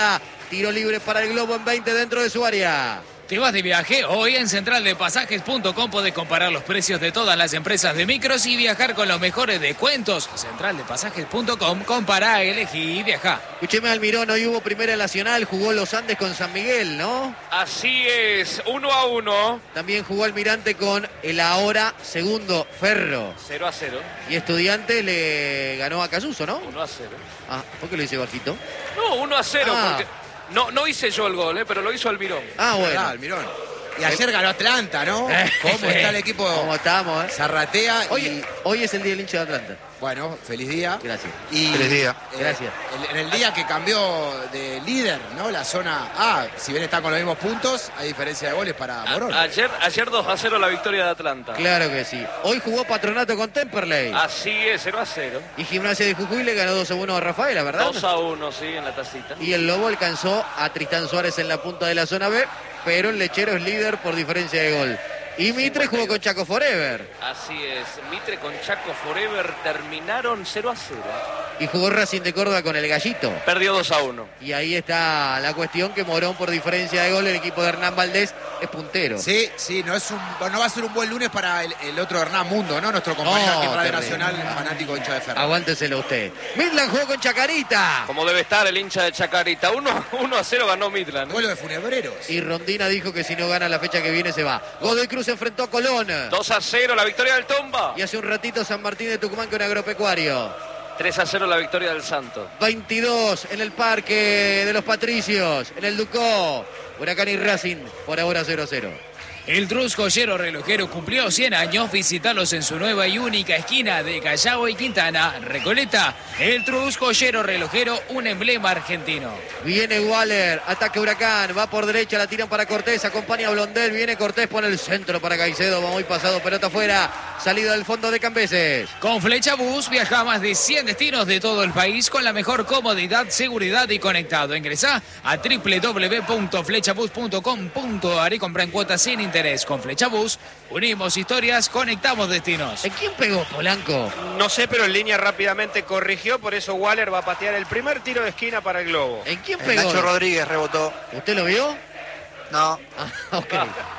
Tiro libre para el Globo en veinte dentro de su área. ¿Te vas de viaje? Hoy en central de pasajes punto com podés comparar los precios de todas las empresas de micros y viajar con los mejores descuentos. central de pasajes punto com, compará, elegí y viajá. Escúcheme, Almirón, hoy hubo Primera Nacional, jugó Los Andes con San Miguel, ¿no? Así es, uno a uno. También jugó Almirante con el ahora segundo Ferro. cero a cero. Y Estudiantes le ganó a Cayuso, ¿no? uno a cero. Ah, ¿por qué lo hice bajito? No, uno a cero, Ah. porque no, no hice yo el gol, eh, pero lo hizo Almirón. Ah, bueno. Ah, Almirón. Y ayer ganó Atlanta, ¿no? ¿Cómo está el equipo? ¿Cómo estamos, eh? Zarratea. Hoy, y, hoy es el día del hincha de Atlanta. bueno, feliz día. Gracias. Y, Feliz día. eh, Gracias. el- en el día que cambió de líder, ¿no? La zona A, si bien está con los mismos puntos, hay diferencia de goles para Morón. A- ayer, ayer dos a cero la victoria de Atlanta. Claro que sí. Hoy jugó Patronato con Temperley. Así es, cero a cero. Y Gimnasia de Jujuy le ganó dos a uno a Rafaela, ¿verdad? dos a uno, sí, en la tacita. Y el Lobo alcanzó a Tristán Suárez en la punta de la zona B, pero el Lechero es líder por diferencia de gol. Y Mitre jugó con Chaco Forever. Así es, Mitre con Chaco Forever terminaron cero a cero. Y jugó Racing de Córdoba con el Gallito. Perdió dos a uno. Y ahí está la cuestión que Morón por diferencia de gol, el equipo de Hernán Valdés es puntero. Sí, sí, no, es un, no va a ser un buen lunes para el, el otro Hernán Mundo, ¿no? Nuestro compañero No, aquí en Radio terrible. Nacional, fanático hincha de Ferro. Aguánteselo usted. Midland jugó con Chacarita. Como debe estar el hincha de Chacarita. uno a cero ganó Midland. Duelo de funebreros. Y Rondina dijo que si no gana la fecha que viene se va. Godoy Cruz enfrentó a Colón. dos a cero la victoria del Tomba. Y hace un ratito San Martín de Tucumán con Agropecuario. tres a cero la victoria del Santo. veintidós en el Parque de los Patricios, en el Ducó. Huracán y Racing, por ahora cero a cero. El Trus Joyero Relojero cumplió cien años. Visítalos en su nueva y única esquina de Callao y Quintana, Recoleta. El Trus Joyero Relojero, un emblema argentino. Viene Waller, ataque Huracán, va por derecha, la tiran para Cortés, acompaña a Blondel, viene Cortés, pone el centro para Caicedo, va muy pasado, pelota afuera, salida del fondo de Cambeses. Con Flecha Bus viaja a más de cien destinos de todo el país con la mejor comodidad, seguridad y conectado. Ingresá a doble u doble u doble u punto flechabus punto com punto ar y compra en cuotas sin interés. Con Flecha Bus unimos historias, conectamos destinos. ¿En quién pegó Polanco? No sé, pero en línea rápidamente corrigió, por eso Waller va a patear el primer tiro de esquina para el Globo. ¿En quién El pegó? Nacho Rodríguez rebotó. ¿Usted lo vio? No, Ah, ok.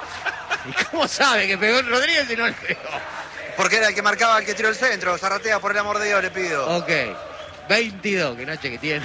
¿Y cómo sabe que pegó en Rodríguez y no le pegó? porque era el que marcaba el que tiró el centro. Zarratea, por el amor de Dios, le pido. Ok. veintidós, qué noche que tiene.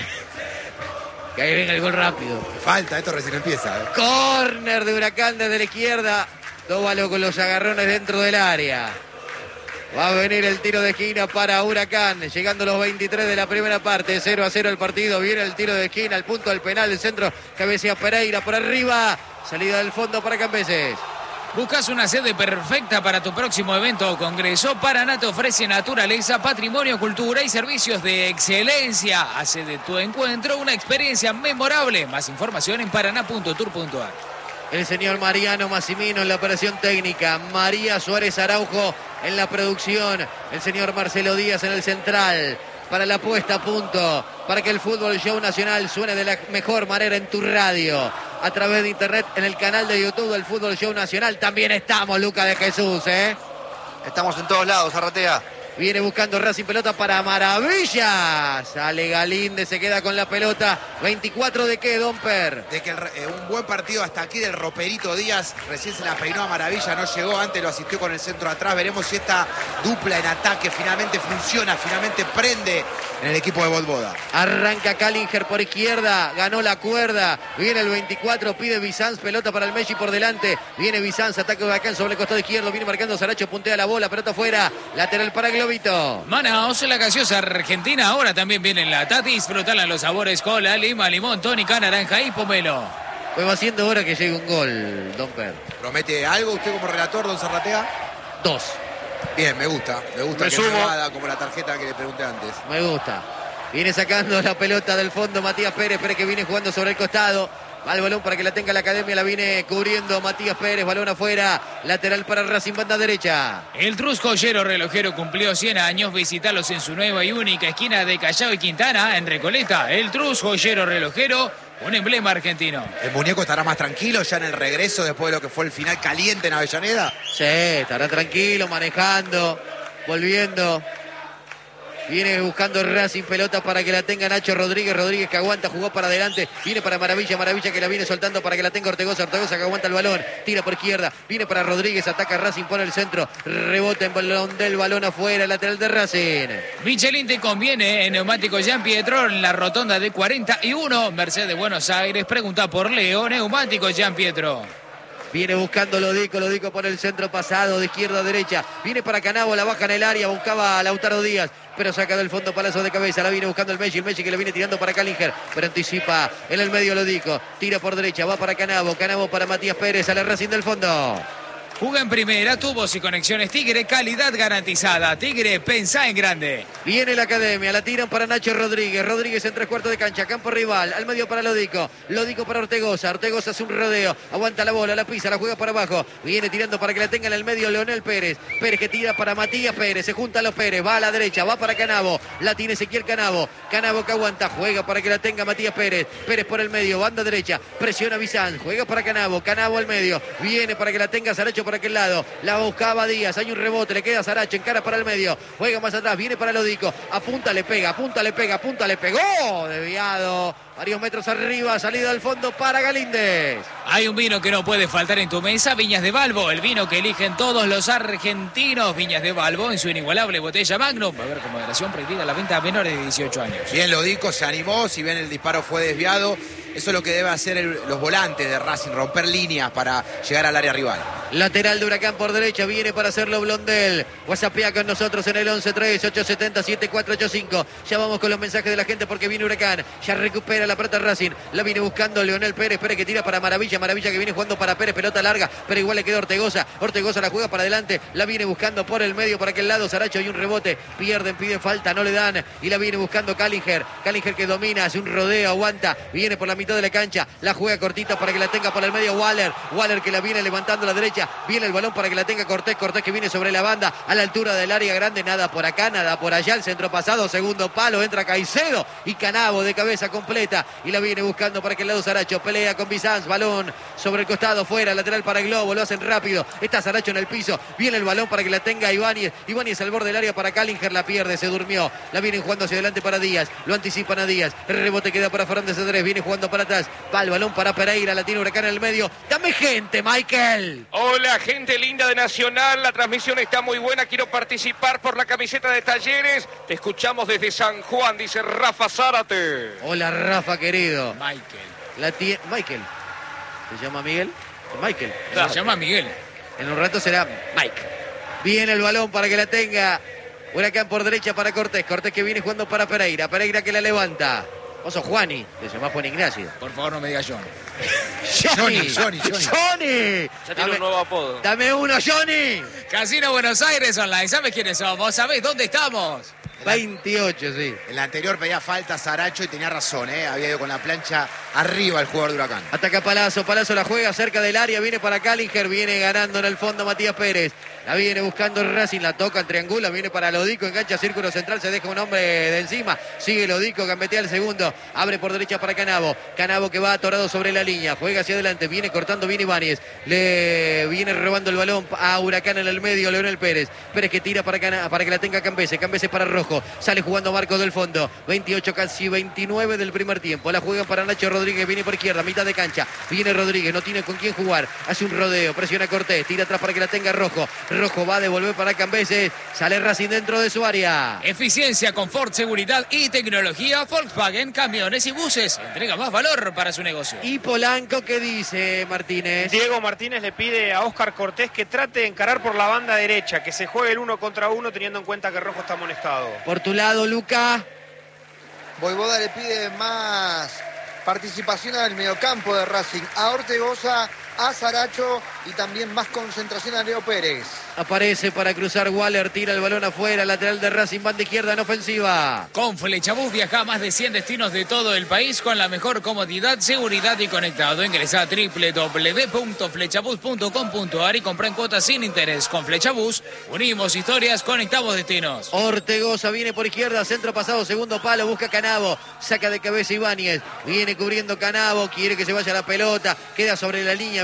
Que ahí venga el gol rápido. Falta, esto recién empieza. ¿eh? Corner de Huracán desde la izquierda. Dóvalo con los agarrones dentro del área. Va a venir el tiro de esquina para Huracán. Llegando los veintitrés de la primera parte. cero a cero el partido. Viene el tiro de esquina. El punto del penal. El centro. Cabecea Pereira por arriba. Salida del fondo para Cambeses. ¿Buscas una sede perfecta para tu próximo evento o congreso? Paraná te ofrece naturaleza, patrimonio, cultura y servicios de excelencia. Hace de tu encuentro una experiencia memorable. Más información en paraná punto tour punto ar. El señor Mariano Massimino en la operación técnica. María Suárez Araujo en la producción. El señor Marcelo Díaz en el central. Para la puesta a punto, para que el Fútbol Show Nacional suene de la mejor manera en tu radio, a través de internet, en el canal de YouTube del Fútbol Show Nacional. También estamos, Luca de Jesús, ¿eh? Estamos en todos lados, Zarratea. Viene buscando Racing, pelota para Maravilla. Sale Galíndez, se queda con la pelota. veinticuatro de qué, Domper. De que el re- eh, un buen partido hasta aquí del Roperito Díaz, recién se la peinó a Maravilla, no llegó, antes lo asistió con el centro atrás. Veremos si esta dupla en ataque finalmente funciona, finalmente prende en el equipo de Volvoda. Arranca Kallinger por izquierda, ganó la cuerda. Viene el veinticuatro, pide Bizanz, pelota para el Messi por delante. Viene Bizanz, ataque de Huracán sobre el costado izquierdo. Viene marcando Saracho, puntea la bola, pelota afuera. Lateral para Globito. Manaos, la gaseosa argentina, ahora también viene en la Tati. Disfrutarla los sabores cola, lima, limón, tónica, naranja y pomelo. Pues va siendo hora que llegue un gol, Domper. ¿Promete algo usted como relator, don Zarratea? Dos. Bien, me gusta, me gusta Me que sumo. no haga como la tarjeta que le pregunté antes. Me gusta. Viene sacando la pelota del fondo Matías Pérez. Pérez que viene jugando sobre el costado. Va el balón para que la tenga la academia. La viene cubriendo Matías Pérez. Balón afuera. Lateral para Racing, banda derecha. El Trus Joyero Relojero cumplió cien años. Visítalos en su nueva y única esquina de Callao y Quintana, en Recoleta. El Trus Joyero Relojero, un emblema argentino. ¿El muñeco estará más tranquilo ya en el regreso después de lo que fue el final caliente en Avellaneda? Sí, estará tranquilo, manejando, volviendo. Viene buscando Racing, pelota para que la tenga Nacho Rodríguez. Rodríguez que aguanta, jugó para adelante. Viene para Maravilla, Maravilla que la viene soltando para que la tenga Ortegoza. Ortegoza que aguanta el balón, tira por izquierda. Viene para Rodríguez, ataca Racing por el centro. Rebota en balón del balón afuera, lateral de Racing. Michelin te conviene en neumático Jean Pietro en la rotonda de cuarenta y uno. Mercedes Buenos Aires, pregunta por Leo, neumático Jean Pietro. Viene buscando Lodico, Lodico por el centro pasado de izquierda a derecha. Viene para Canavo, la baja en el área, buscaba a Lautaro Díaz, pero saca del fondo palazo de cabeza. La viene buscando el Messi, el Messi que le viene tirando para Calinger, pero anticipa en el medio Lodico. Tira por derecha, va para Canavo, Canavo para Matías Pérez, sale Racing del fondo. Juga en primera, tubos y conexiones Tigre, calidad garantizada. Tigre, pensá en grande. Viene la academia, la tiran para Nacho Rodríguez. Rodríguez en tres cuartos de cancha, campo rival, al medio para Lodico. Lodico para Ortegoza. Ortegoza hace un rodeo, aguanta la bola, la pisa, la juega para abajo. Viene tirando para que la tenga en el medio Leonel Pérez. Pérez que tira para Matías Pérez, se juntan los Pérez, va a la derecha, va para Canavo. La tiene Ezequiel Canavo. Canavo que aguanta, juega para que la tenga Matías Pérez. Pérez por el medio, banda derecha, presiona Bizán, juega para Canavo. Canavo al medio, viene para que la tenga Saracho por aquel lado, la buscaba Díaz, hay un rebote, le queda Saracho, encara para el medio, juega más atrás, viene para Lodico, apunta, le pega, apunta, le pega, apunta, le pegó, desviado, varios metros arriba, salida al fondo para Galíndez. Hay un vino que no puede faltar en tu mesa, Viñas de Balbo, el vino que eligen todos los argentinos. Viñas de Balbo en su inigualable botella Magnum. Va a haber con moderación prohibida la venta a menores de dieciocho años. Bien, Lodico se animó, si bien el disparo fue desviado. Eso es lo que deben hacer el, los volantes de Racing, romper líneas para llegar al área rival. Lateral de Huracán por derecha, viene para hacerlo Blondel. WhatsAppea con nosotros en el once tres ocho siete cero siete cuatro ocho cinco. Ya vamos con los mensajes de la gente porque viene Huracán. Ya recupera la plata Racing. La viene buscando Leonel Pérez. Pérez que tira para Maravilla. Maravilla que viene jugando para Pérez. Pelota larga, pero igual le queda Ortegoza. Ortegoza la juega para adelante. La viene buscando por el medio para aquel lado. Saracho y un rebote. Pierden, piden falta, no le dan. Y la viene buscando Calinger. Calinger que domina, hace un rodeo, aguanta. Viene por la mitad de la cancha. La juega cortita para que la tenga por el medio Waller. Waller que la viene levantando a la derecha. Viene el balón para que la tenga Cortés. Cortés que viene sobre la banda a la altura del área grande. Nada por acá, nada por allá. El centro pasado, segundo palo. Entra Caicedo y Canavo de cabeza completa. Y la viene buscando para que el lado Saracho. Pelea con Bizanz. Balón sobre el costado, fuera. Lateral para el Globo. Lo hacen rápido. Está Saracho en el piso. Viene el balón para que la tenga Ibáñez. Ibáñez al borde del área para Calinger. La pierde, se durmió. La vienen jugando hacia adelante para Díaz. Lo anticipan a Díaz. El rebote queda para Fernández Andrés. Viene jugando para atrás. Va el balón para Pereira. La tiene Huracán en el medio. Dame gente, Michael. Hola, gente linda de Nacional. La transmisión está muy buena. Quiero participar por la camiseta de Talleres. Te escuchamos desde San Juan, dice Rafa Zárate. Hola, Rafa, querido. Michael. La tie... Michael. ¿Se llama Miguel? Michael. Se llama Miguel. En un rato será Mike. Viene el balón para que la tenga Huracán por derecha para Cortés. Cortés que viene jugando para Pereira. Pereira que la levanta. Vos sos Juani. Te llamás Juan Ignacio. Por favor, no me digas John. Johnny. Johnny, Johnny. Johnny. Ya tiene un nuevo apodo. Dame uno, Johnny. Casino Buenos Aires Online. ¿Sabes quiénes somos? ¿Sabés dónde estamos? veintiocho, sí. En la anterior pedía falta Saracho y tenía razón, ¿eh? Había ido con la plancha arriba el jugador de Huracán. Ataca Palazzo, Palazzo la juega cerca del área, viene para Calinger, viene ganando en el fondo Matías Pérez. La viene buscando Racing, la toca, triangula, viene para Lodico, engancha círculo central, se deja un hombre de encima. Sigue Lodico, gambetea el segundo, abre por derecha para Canavo. Canavo que va atorado sobre la línea, juega hacia adelante, viene cortando, viene Ibáñez. Le viene robando el balón a Huracán en el medio, Leonel Pérez. Pérez que tira para, Cana, para que la tenga Cambese, Cambese para Rojo. Sale jugando Marco del fondo, veintiocho, casi veintinueve del primer tiempo. La juegan para Nacho Rodríguez, viene por izquierda, mitad de cancha. Viene Rodríguez, no tiene con quién jugar. Hace un rodeo, presiona Cortés, tira atrás para que la tenga Rojo. Rojo va a devolver para Cambese. Sale Racing dentro de su área. Eficiencia, confort, seguridad y tecnología. Volkswagen, camiones y buses. Entrega más valor para su negocio. Y Polanco, ¿qué dice Martínez? Diego Martínez le pide a Óscar Cortés que trate de encarar por la banda derecha, que se juegue el uno contra uno teniendo en cuenta que Rojo está amonestado. Por tu lado, Luca. Voivoda le pide más participación al mediocampo de Racing, a Ortegoza, a Saracho y también más concentración a Leo Pérez. Aparece para cruzar Waller, tira el balón afuera, lateral de Racing, banda izquierda en ofensiva. Con Flechabús viaja a más de cien destinos de todo el país con la mejor comodidad, seguridad y conectado. Ingresa a doble u doble u doble u punto flechabús punto com punto a r y compra en cuotas sin interés. Con Flechabús unimos historias, conectamos destinos. Ortegoza viene por izquierda, centro pasado, segundo palo, busca Canavo, saca de cabeza Ibáñez, viene cubriendo Canavo, quiere que se vaya la pelota, queda sobre la línea,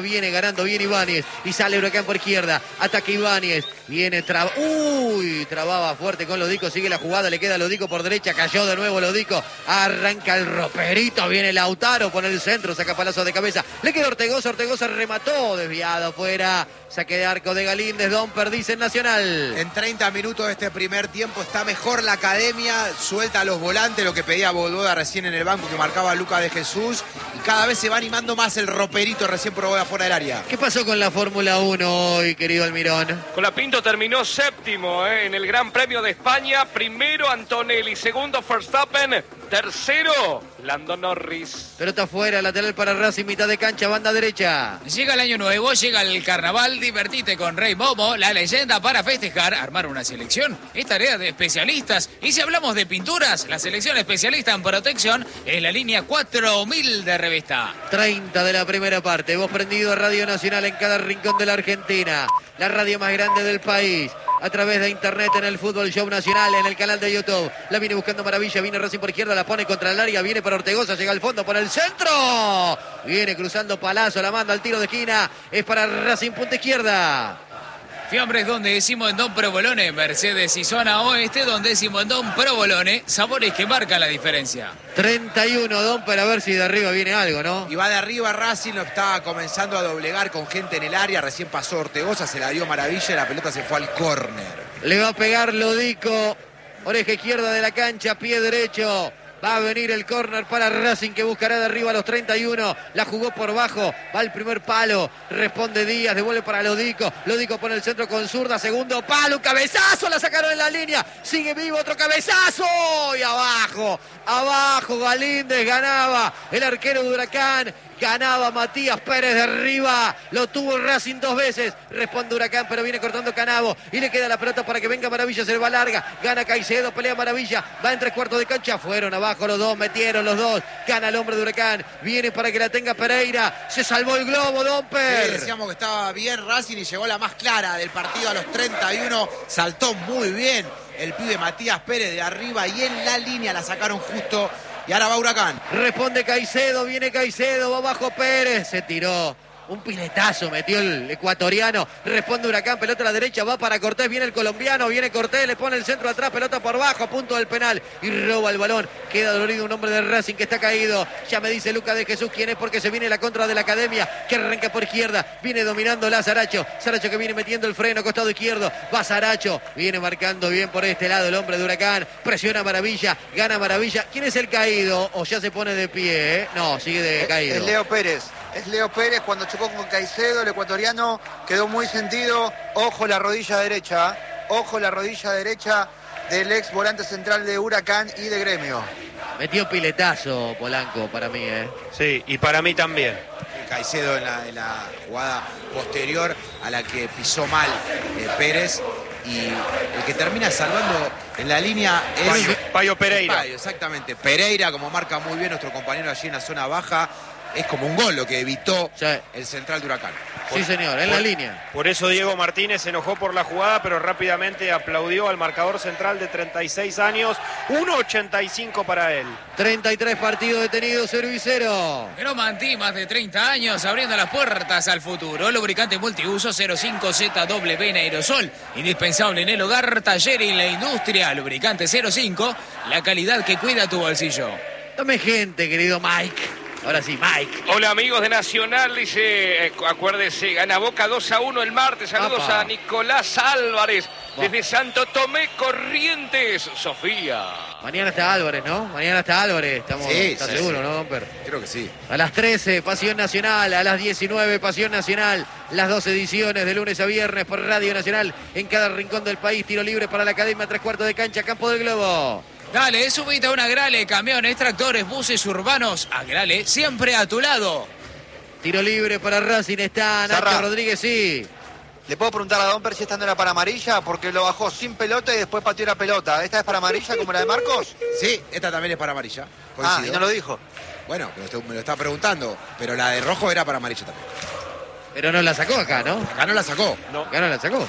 viene ganando bien Ibáñez y sale Huracán por izquierda, ataca Ibáñez, viene traba, uy, trababa fuerte con Lodico, sigue la jugada, le queda Lodico por derecha, cayó de nuevo Lodico, arranca el roperito, viene Lautaro por el centro, saca palazo de cabeza, le queda Ortegoza, Ortegoza remató, desviado afuera, saque de arco de Galíndez, Domper dice en Nacional. En treinta minutos de este primer tiempo está mejor la academia, suelta a los volantes, lo que pedía Bododa recién en el banco que marcaba Lucas de Jesús, y cada vez se va animando más el roperito recién por Bododa fuera del área. ¿Qué pasó con la Fórmula uno hoy, querido Almirón? Colapinto terminó séptimo eh, en el Gran Premio de España. Primero Antonelli, segundo Verstappen, tercero Lando Norris. Pelota afuera, lateral para Racing, mitad de cancha, banda derecha. Llega el año nuevo, llega el carnaval, divertite con Rey Momo, la leyenda para festejar, armar una selección, es tarea de especialistas. Y si hablamos de pinturas, la selección especialista en protección es la línea cuatro mil de Revista. treinta de la primera parte, vos prendido a Radio Nacional en cada rincón de la Argentina, la radio más grande del país, a través de internet en el Fútbol Show Nacional, en el canal de YouTube. La viene buscando Maravilla, viene Racing por izquierda, la pone contra el área, viene para Ortegoza, llega al fondo por el centro. Viene cruzando Palazzo, la manda al tiro de esquina, es para Racing punta izquierda. Fiambres donde decimos en Don Provolone, Mercedes y zona oeste donde decimos en Don Provolone, sabores que marcan la diferencia. treinta y uno, Domper, a ver si de arriba viene algo, ¿no? Y va de arriba Racing, lo está comenzando a doblegar con gente en el área, recién pasó Ortegoza, se la dio Maravilla y la pelota se fue al córner. Le va a pegar Lodico, oreja izquierda de la cancha, pie derecho. Va a venir el córner para Racing que buscará de arriba a los treinta y uno. La jugó por bajo. Va el primer palo. Responde Díaz. Devuelve para Lodico. Lodico pone el centro con zurda. Segundo palo. Cabezazo. La sacaron en la línea. Sigue vivo. Otro cabezazo. Y abajo. Abajo. Galíndez ganaba. El arquero de Huracán. Ganaba Matías Pérez de arriba. Lo tuvo Racing dos veces. Responde Huracán, pero viene cortando Canavo. Y le queda la pelota para que venga Maravilla. Se le va larga. Gana Caicedo. Pelea Maravilla. Va en tres cuartos de cancha. Fueron abajo los dos. Metieron los dos. Gana el hombre de Huracán. Viene para que la tenga Pereira. Se salvó el globo, Domper. Sí, decíamos que estaba bien Racing y llegó la más clara del partido a los treinta y uno. Saltó muy bien el pibe Matías Pérez de arriba y en la línea la sacaron justo. Y ahora va Huracán. Responde Caicedo, viene Caicedo, va abajo Pérez, se tiró. Un piletazo metió el ecuatoriano. Responde Huracán, pelota a la derecha, va para Cortés, viene el colombiano, viene Cortés, le pone el centro atrás, pelota por bajo, punto del penal. Y roba el balón. Queda dolorido un hombre de Racing que está caído. Ya me dice Lucas de Jesús quién es porque se viene la contra de la academia, que arranca por izquierda. Viene dominando la Saracho. Saracho que viene metiendo el freno, costado izquierdo. Va Saracho, viene marcando bien por este lado el hombre de Huracán. Presiona Maravilla, gana Maravilla. ¿Quién es el caído? O ya se pone de pie, ¿eh? No, sigue de caído. Es Leo Pérez. Es Leo Pérez cuando chocó con Caicedo, el ecuatoriano quedó muy sentido. Ojo la rodilla derecha, ojo la rodilla derecha del ex volante central de Huracán y de Gremio. Metió piletazo Polanco para mí, ¿eh? Sí, y para mí también. Caicedo en la, en la jugada posterior a la que pisó mal eh, Pérez. Y el que termina salvando en la línea es Payo, Payo Pereira. Payo, exactamente. Pereira, como marca muy bien nuestro compañero allí en la zona baja. Es como un gol lo que evitó Sí. el central de Huracán. Sí, señor, en la línea. Por eso Diego Martínez se enojó por la jugada, pero rápidamente aplaudió al marcador central de treinta y seis años. uno ochenta y cinco para él. treinta y tres partidos detenidos, cero y cero. Mantí, más de treinta años, abriendo las puertas al futuro. Lubricante multiuso cero cinco Z W en aerosol. Indispensable en el hogar, taller y en la industria. Lubricante cero cinco, la calidad que cuida tu bolsillo. Dame gente, querido Mike. Ahora sí, Mike. Hola amigos de Nacional, dice, eh, acuérdese, gana Boca dos a uno el martes. Saludos Apa. a Nicolás Álvarez, Bueno. desde Santo Tomé, Corrientes, Sofía. Mañana está Álvarez, ¿no? Mañana está Álvarez, estamos Sí, ¿estás sí, seguro, sí. ¿no, Domper? Creo que sí. A las trece, Pasión Nacional. A las diecinueve, Pasión Nacional. Las dos ediciones de lunes a viernes por Radio Nacional. En cada rincón del país, tiro libre para la Academia, tres cuartos de cancha, Campo del Globo. Dale, subite a una Grale, camiones, tractores, buses urbanos. A Grale, siempre a tu lado. Tiro libre para Racing, está Nacho Zarra. Rodríguez, sí. ¿Le puedo preguntar a Domper si esta no era para amarilla? Porque lo bajó sin pelota y después pateó la pelota. ¿Esta es para amarilla como la de Marcos? Sí, esta también es para amarilla. Ah, Coincido. y no lo dijo. Bueno, pero usted me lo está preguntando. Pero la de rojo era para amarilla también. Pero no la sacó acá, ¿no? Acá no la sacó. Acá no la sacó.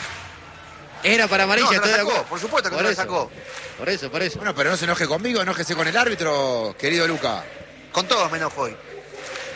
Era para amarilla, No, no la estoy de sacó, acuerdo. por supuesto que Por no la eso, sacó. Por eso, por eso. Bueno, pero no se enoje conmigo, enójese con el árbitro, querido Luca. Con todos me enojo hoy.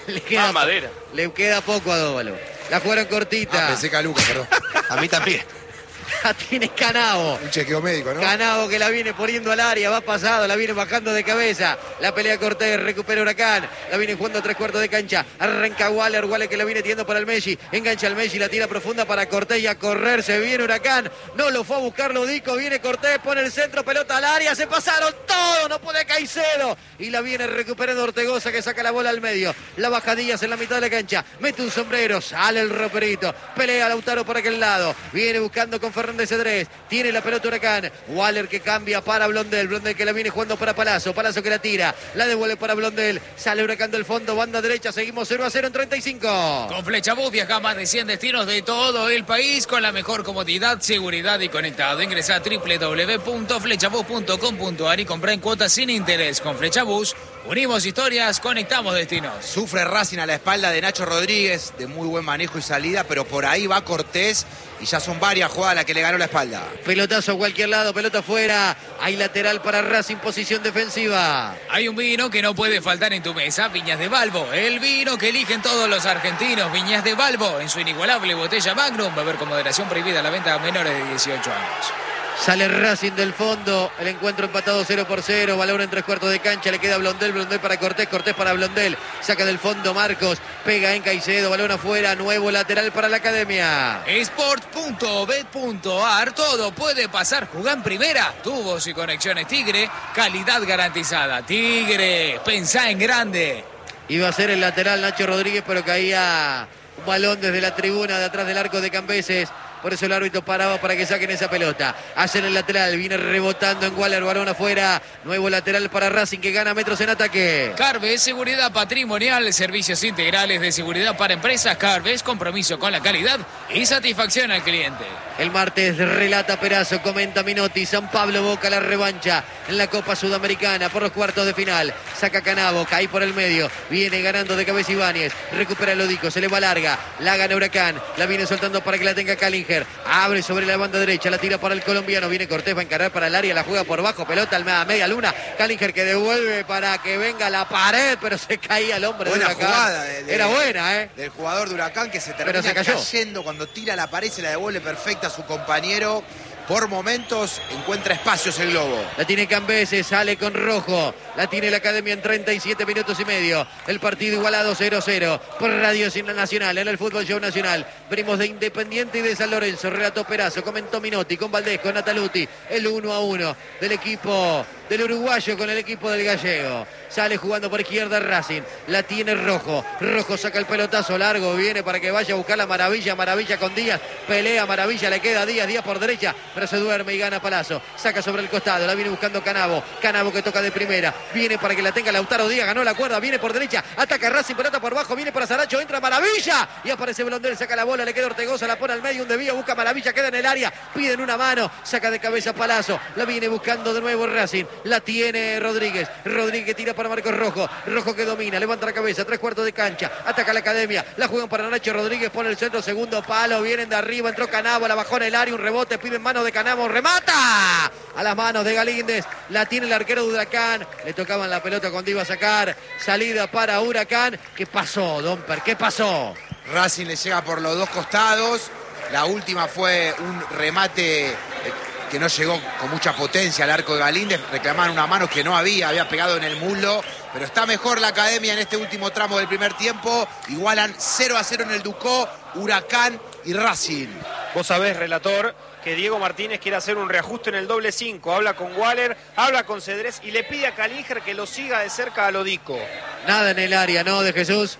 Le queda, Ah, madera. le queda poco a Dóvalo. La jugaron cortita. Ah, pensé que a Lucas, perdón. A mí también. La tiene Canavo. Un chequeo médico, ¿no? Canavo que la viene poniendo al área, va pasado, la viene bajando de cabeza. La pelea Cortés, recupera Huracán. La viene jugando a tres cuartos de cancha. Arranca Waller, Waller que la viene tirando para el Messi. Engancha al Messi, la tira profunda para Cortés y a correr. Se viene Huracán. No lo fue a buscar Lodico. Viene Cortés, pone el centro, pelota al área. Se pasaron todos, no puede Caicedo. Y la viene recuperando Ortegoza que saca la bola al medio. La baja Díaz en la mitad de la cancha. Mete un sombrero, sale el roperito. Pelea Lautaro por aquel lado. Viene buscando con Fernández Cedrés. Tiene la pelota Huracán. Waller que cambia para Blondel. Blondel que la viene jugando para Palazzo. Palazzo que la tira. La devuelve para Blondel. Sale Huracán del fondo. Banda derecha. Seguimos cero a cero en treinta y cinco. Con Flechabús viaja a más de cien destinos de todo el país con la mejor comodidad, seguridad y conectado. Ingresa a doble u doble u doble u punto flechabús punto com punto a r y compra en cuotas sin interés. Con Flechabús unimos historias, conectamos destinos. Sufre Racing a la espalda de Nacho Rodríguez, de muy buen manejo y salida, pero por ahí va Cortés y ya son varias jugadas las que le ganó la espalda. Pelotazo a cualquier lado, pelota afuera. Hay lateral para Racing, posición defensiva. Hay un vino que no puede faltar en tu mesa, Viñas de Balbo. El vino que eligen todos los argentinos, Viñas de Balbo, en su inigualable botella Magnum. Beber con moderación, prohibida la venta a menores de dieciocho años. Sale Racing del fondo, el encuentro empatado cero por cero, balón en tres cuartos de cancha, le queda Blondel, Blondel para Cortés, Cortés para Blondel, saca del fondo Marcos, pega en Caicedo, balón afuera, nuevo lateral para la Academia. Sport punto bet punto a r, todo puede pasar, jugá en primera, tubos y conexiones Tigre, calidad garantizada. Tigre, pensá en grande. Iba a ser el lateral Nacho Rodríguez, pero caía un balón desde la tribuna de atrás del arco de Cambeses. Por eso el árbitro paraba para que saquen esa pelota. Hacen el lateral, viene rebotando en Waller, balón afuera. Nuevo lateral para Racing que gana metros en ataque. Carves, seguridad patrimonial, servicios integrales de seguridad para empresas. Carves, compromiso con la calidad y satisfacción al cliente. El martes relata Perazo, comenta Minotti. San Pablo Boca la revancha en la Copa Sudamericana por los cuartos de final. Saca Canavo, cae por el medio. Viene ganando de cabeza Ibáñez. Recupera el Lodico, se le va larga. La gana Huracán. La viene soltando para que la tenga Calinger. Abre sobre la banda derecha, la tira para el colombiano. Viene Cortés, va a encarar para el área, la juega por bajo. Pelota a media luna. Calinger que devuelve para que venga la pared, pero se caía el hombre Buena de Huracán. jugada de, de, Era buena, ¿eh? Del jugador de Huracán que se termina Pero se cayó. cayendo cuando tira la pared, se la devuelve perfecta a su compañero. Por momentos encuentra espacios el globo. La tiene Cambeses, sale con rojo. La tiene la Academia en treinta y siete minutos y medio. El partido igualado cero cero. Por Radio Nacional, en el Fútbol Show Nacional. Venimos de Independiente y de San Lorenzo. Relató Perazo, comentó Minotti, con Valdés, con Nataluti. El uno a uno del equipo del uruguayo con el equipo del gallego. Sale jugando por izquierda Racing. La tiene Rojo. Rojo saca el pelotazo largo. Viene para que vaya a buscar la Maravilla. Maravilla con Díaz. Pelea Maravilla. Le queda Díaz. Díaz por derecha. Pero se duerme y gana Palazzo. Saca sobre el costado. La viene buscando Canavo. Canavo que toca de primera. Viene para que la tenga Lautaro Díaz. Ganó la cuerda. Viene por derecha. Ataca Racing. Pelota por bajo. Viene para Saracho. Entra Maravilla. Y aparece Blondel. Saca la bola. Le queda Ortegoza. La pone al medio. Un desvío. Busca Maravilla. Queda en el área. Piden una mano. Saca de cabeza Palazzo. La viene buscando de nuevo Racing. La tiene Rodríguez. Rodríguez tira para Marcos Rojo. Rojo que domina. Levanta la cabeza. Tres cuartos de cancha. Ataca la Academia. La juegan para Nacho Rodríguez. Pone el centro. Segundo palo. Vienen de arriba. Entró Canavo. La bajó en el área. Un rebote. Piden mano de Canavo. Remata. A las manos de Galíndez. La tiene el arquero de Huracán. Le tocaban la pelota cuando iba a sacar. Salida para Huracán. ¿Qué pasó, Domper? ¿Qué pasó? Racing le llega por los dos costados. La última fue un remate que no llegó con mucha potencia al arco de Galíndez. Reclamaban una mano que no había, había pegado en el muslo. Pero está mejor la Academia en este último tramo del primer tiempo. Igualan cero a cero en el Ducó, Huracán y Racing. Vos sabés, relator, que Diego Martínez quiere hacer un reajuste en el doble cinco. Habla con Waller, habla con Cedrés y le pide a Calinger que lo siga de cerca a Lodico. Nada en el área, ¿no? De Jesús.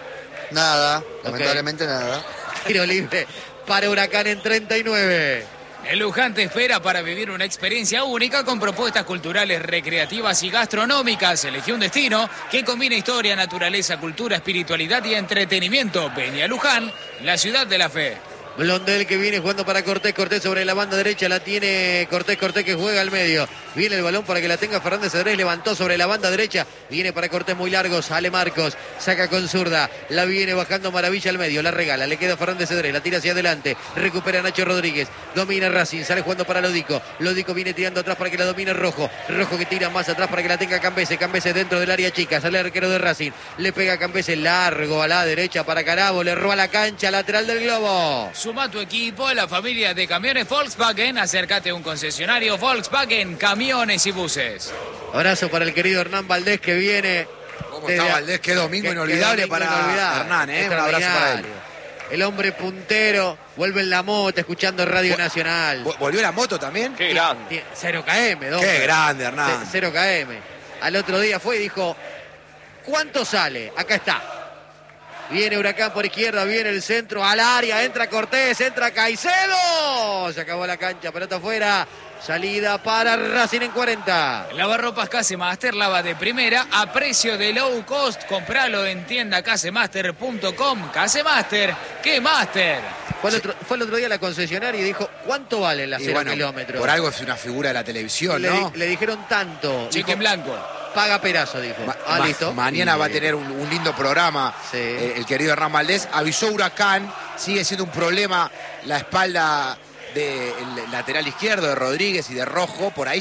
Nada, lamentablemente nada. Tiro libre para Huracán en treinta y nueve. El Luján te espera para vivir una experiencia única con propuestas culturales, recreativas y gastronómicas. Elegí un destino que combina historia, naturaleza, cultura, espiritualidad y entretenimiento. Ven a Luján, la ciudad de la fe. Blondel que viene jugando para Cortés. Cortés sobre la banda derecha. La tiene Cortés. Cortés que juega al medio. Viene el balón para que la tenga Fernández Cedrés. Levantó sobre la banda derecha. Viene para Cortés muy largo. Sale Marcos. Saca con zurda. La viene bajando Maravilla al medio. La regala. Le queda Fernández Cedrés. La tira hacia adelante. Recupera Nacho Rodríguez. Domina Racing. Sale jugando para Lodico. Lodico viene tirando atrás para que la domine Rojo. Rojo que tira más atrás para que la tenga Cambese. Cambese dentro del área chica. Sale el arquero de Racing. Le pega Cambese largo a la derecha para Carabo. Le roba la cancha. Lateral del globo. Suma tu equipo a la familia de camiones Volkswagen. Acércate a un concesionario Volkswagen, camiones y buses. Abrazo para el querido Hernán Valdés que viene. ¿Cómo desde- está Valdés? Qué domingo qué- inolvidable qué domingo para inolvidable. Hernán, ¿eh? Un abrazo para él. Extraordinario. El hombre puntero. Vuelve en la moto escuchando Radio Vol- Nacional. Vol- ¿Volvió la moto también? Qué grande. Tie- cero K M, don. Qué grande, Hernán. Ce- cero K M. Al otro día fue y dijo, ¿cuánto sale? Acá está. Viene Huracán por izquierda, viene el centro al área, entra Cortés, entra Caicedo. Se acabó la cancha, pelota afuera. Salida para Racing en cuarenta. Lavarropas Casemaster, lava de primera a precio de low cost. Compralo en tienda casemaster punto com. Casemaster, ¿qué master? Fue el, otro, fue el otro día a la concesionaria y dijo, ¿cuánto vale la Y cero bueno, kilómetros? por algo es una figura de la televisión, le, ¿no? di- le dijeron tanto. Cheque Dijo, en blanco. paga Perazo, dijo. Ma- ah, ma- listo. Mañana Y- va a tener un, un lindo programa Sí. eh, el querido Hernán Valdés. Avisó Huracán, sigue siendo un problema la espalda del lateral izquierdo de Rodríguez y de Rojo. Por ahí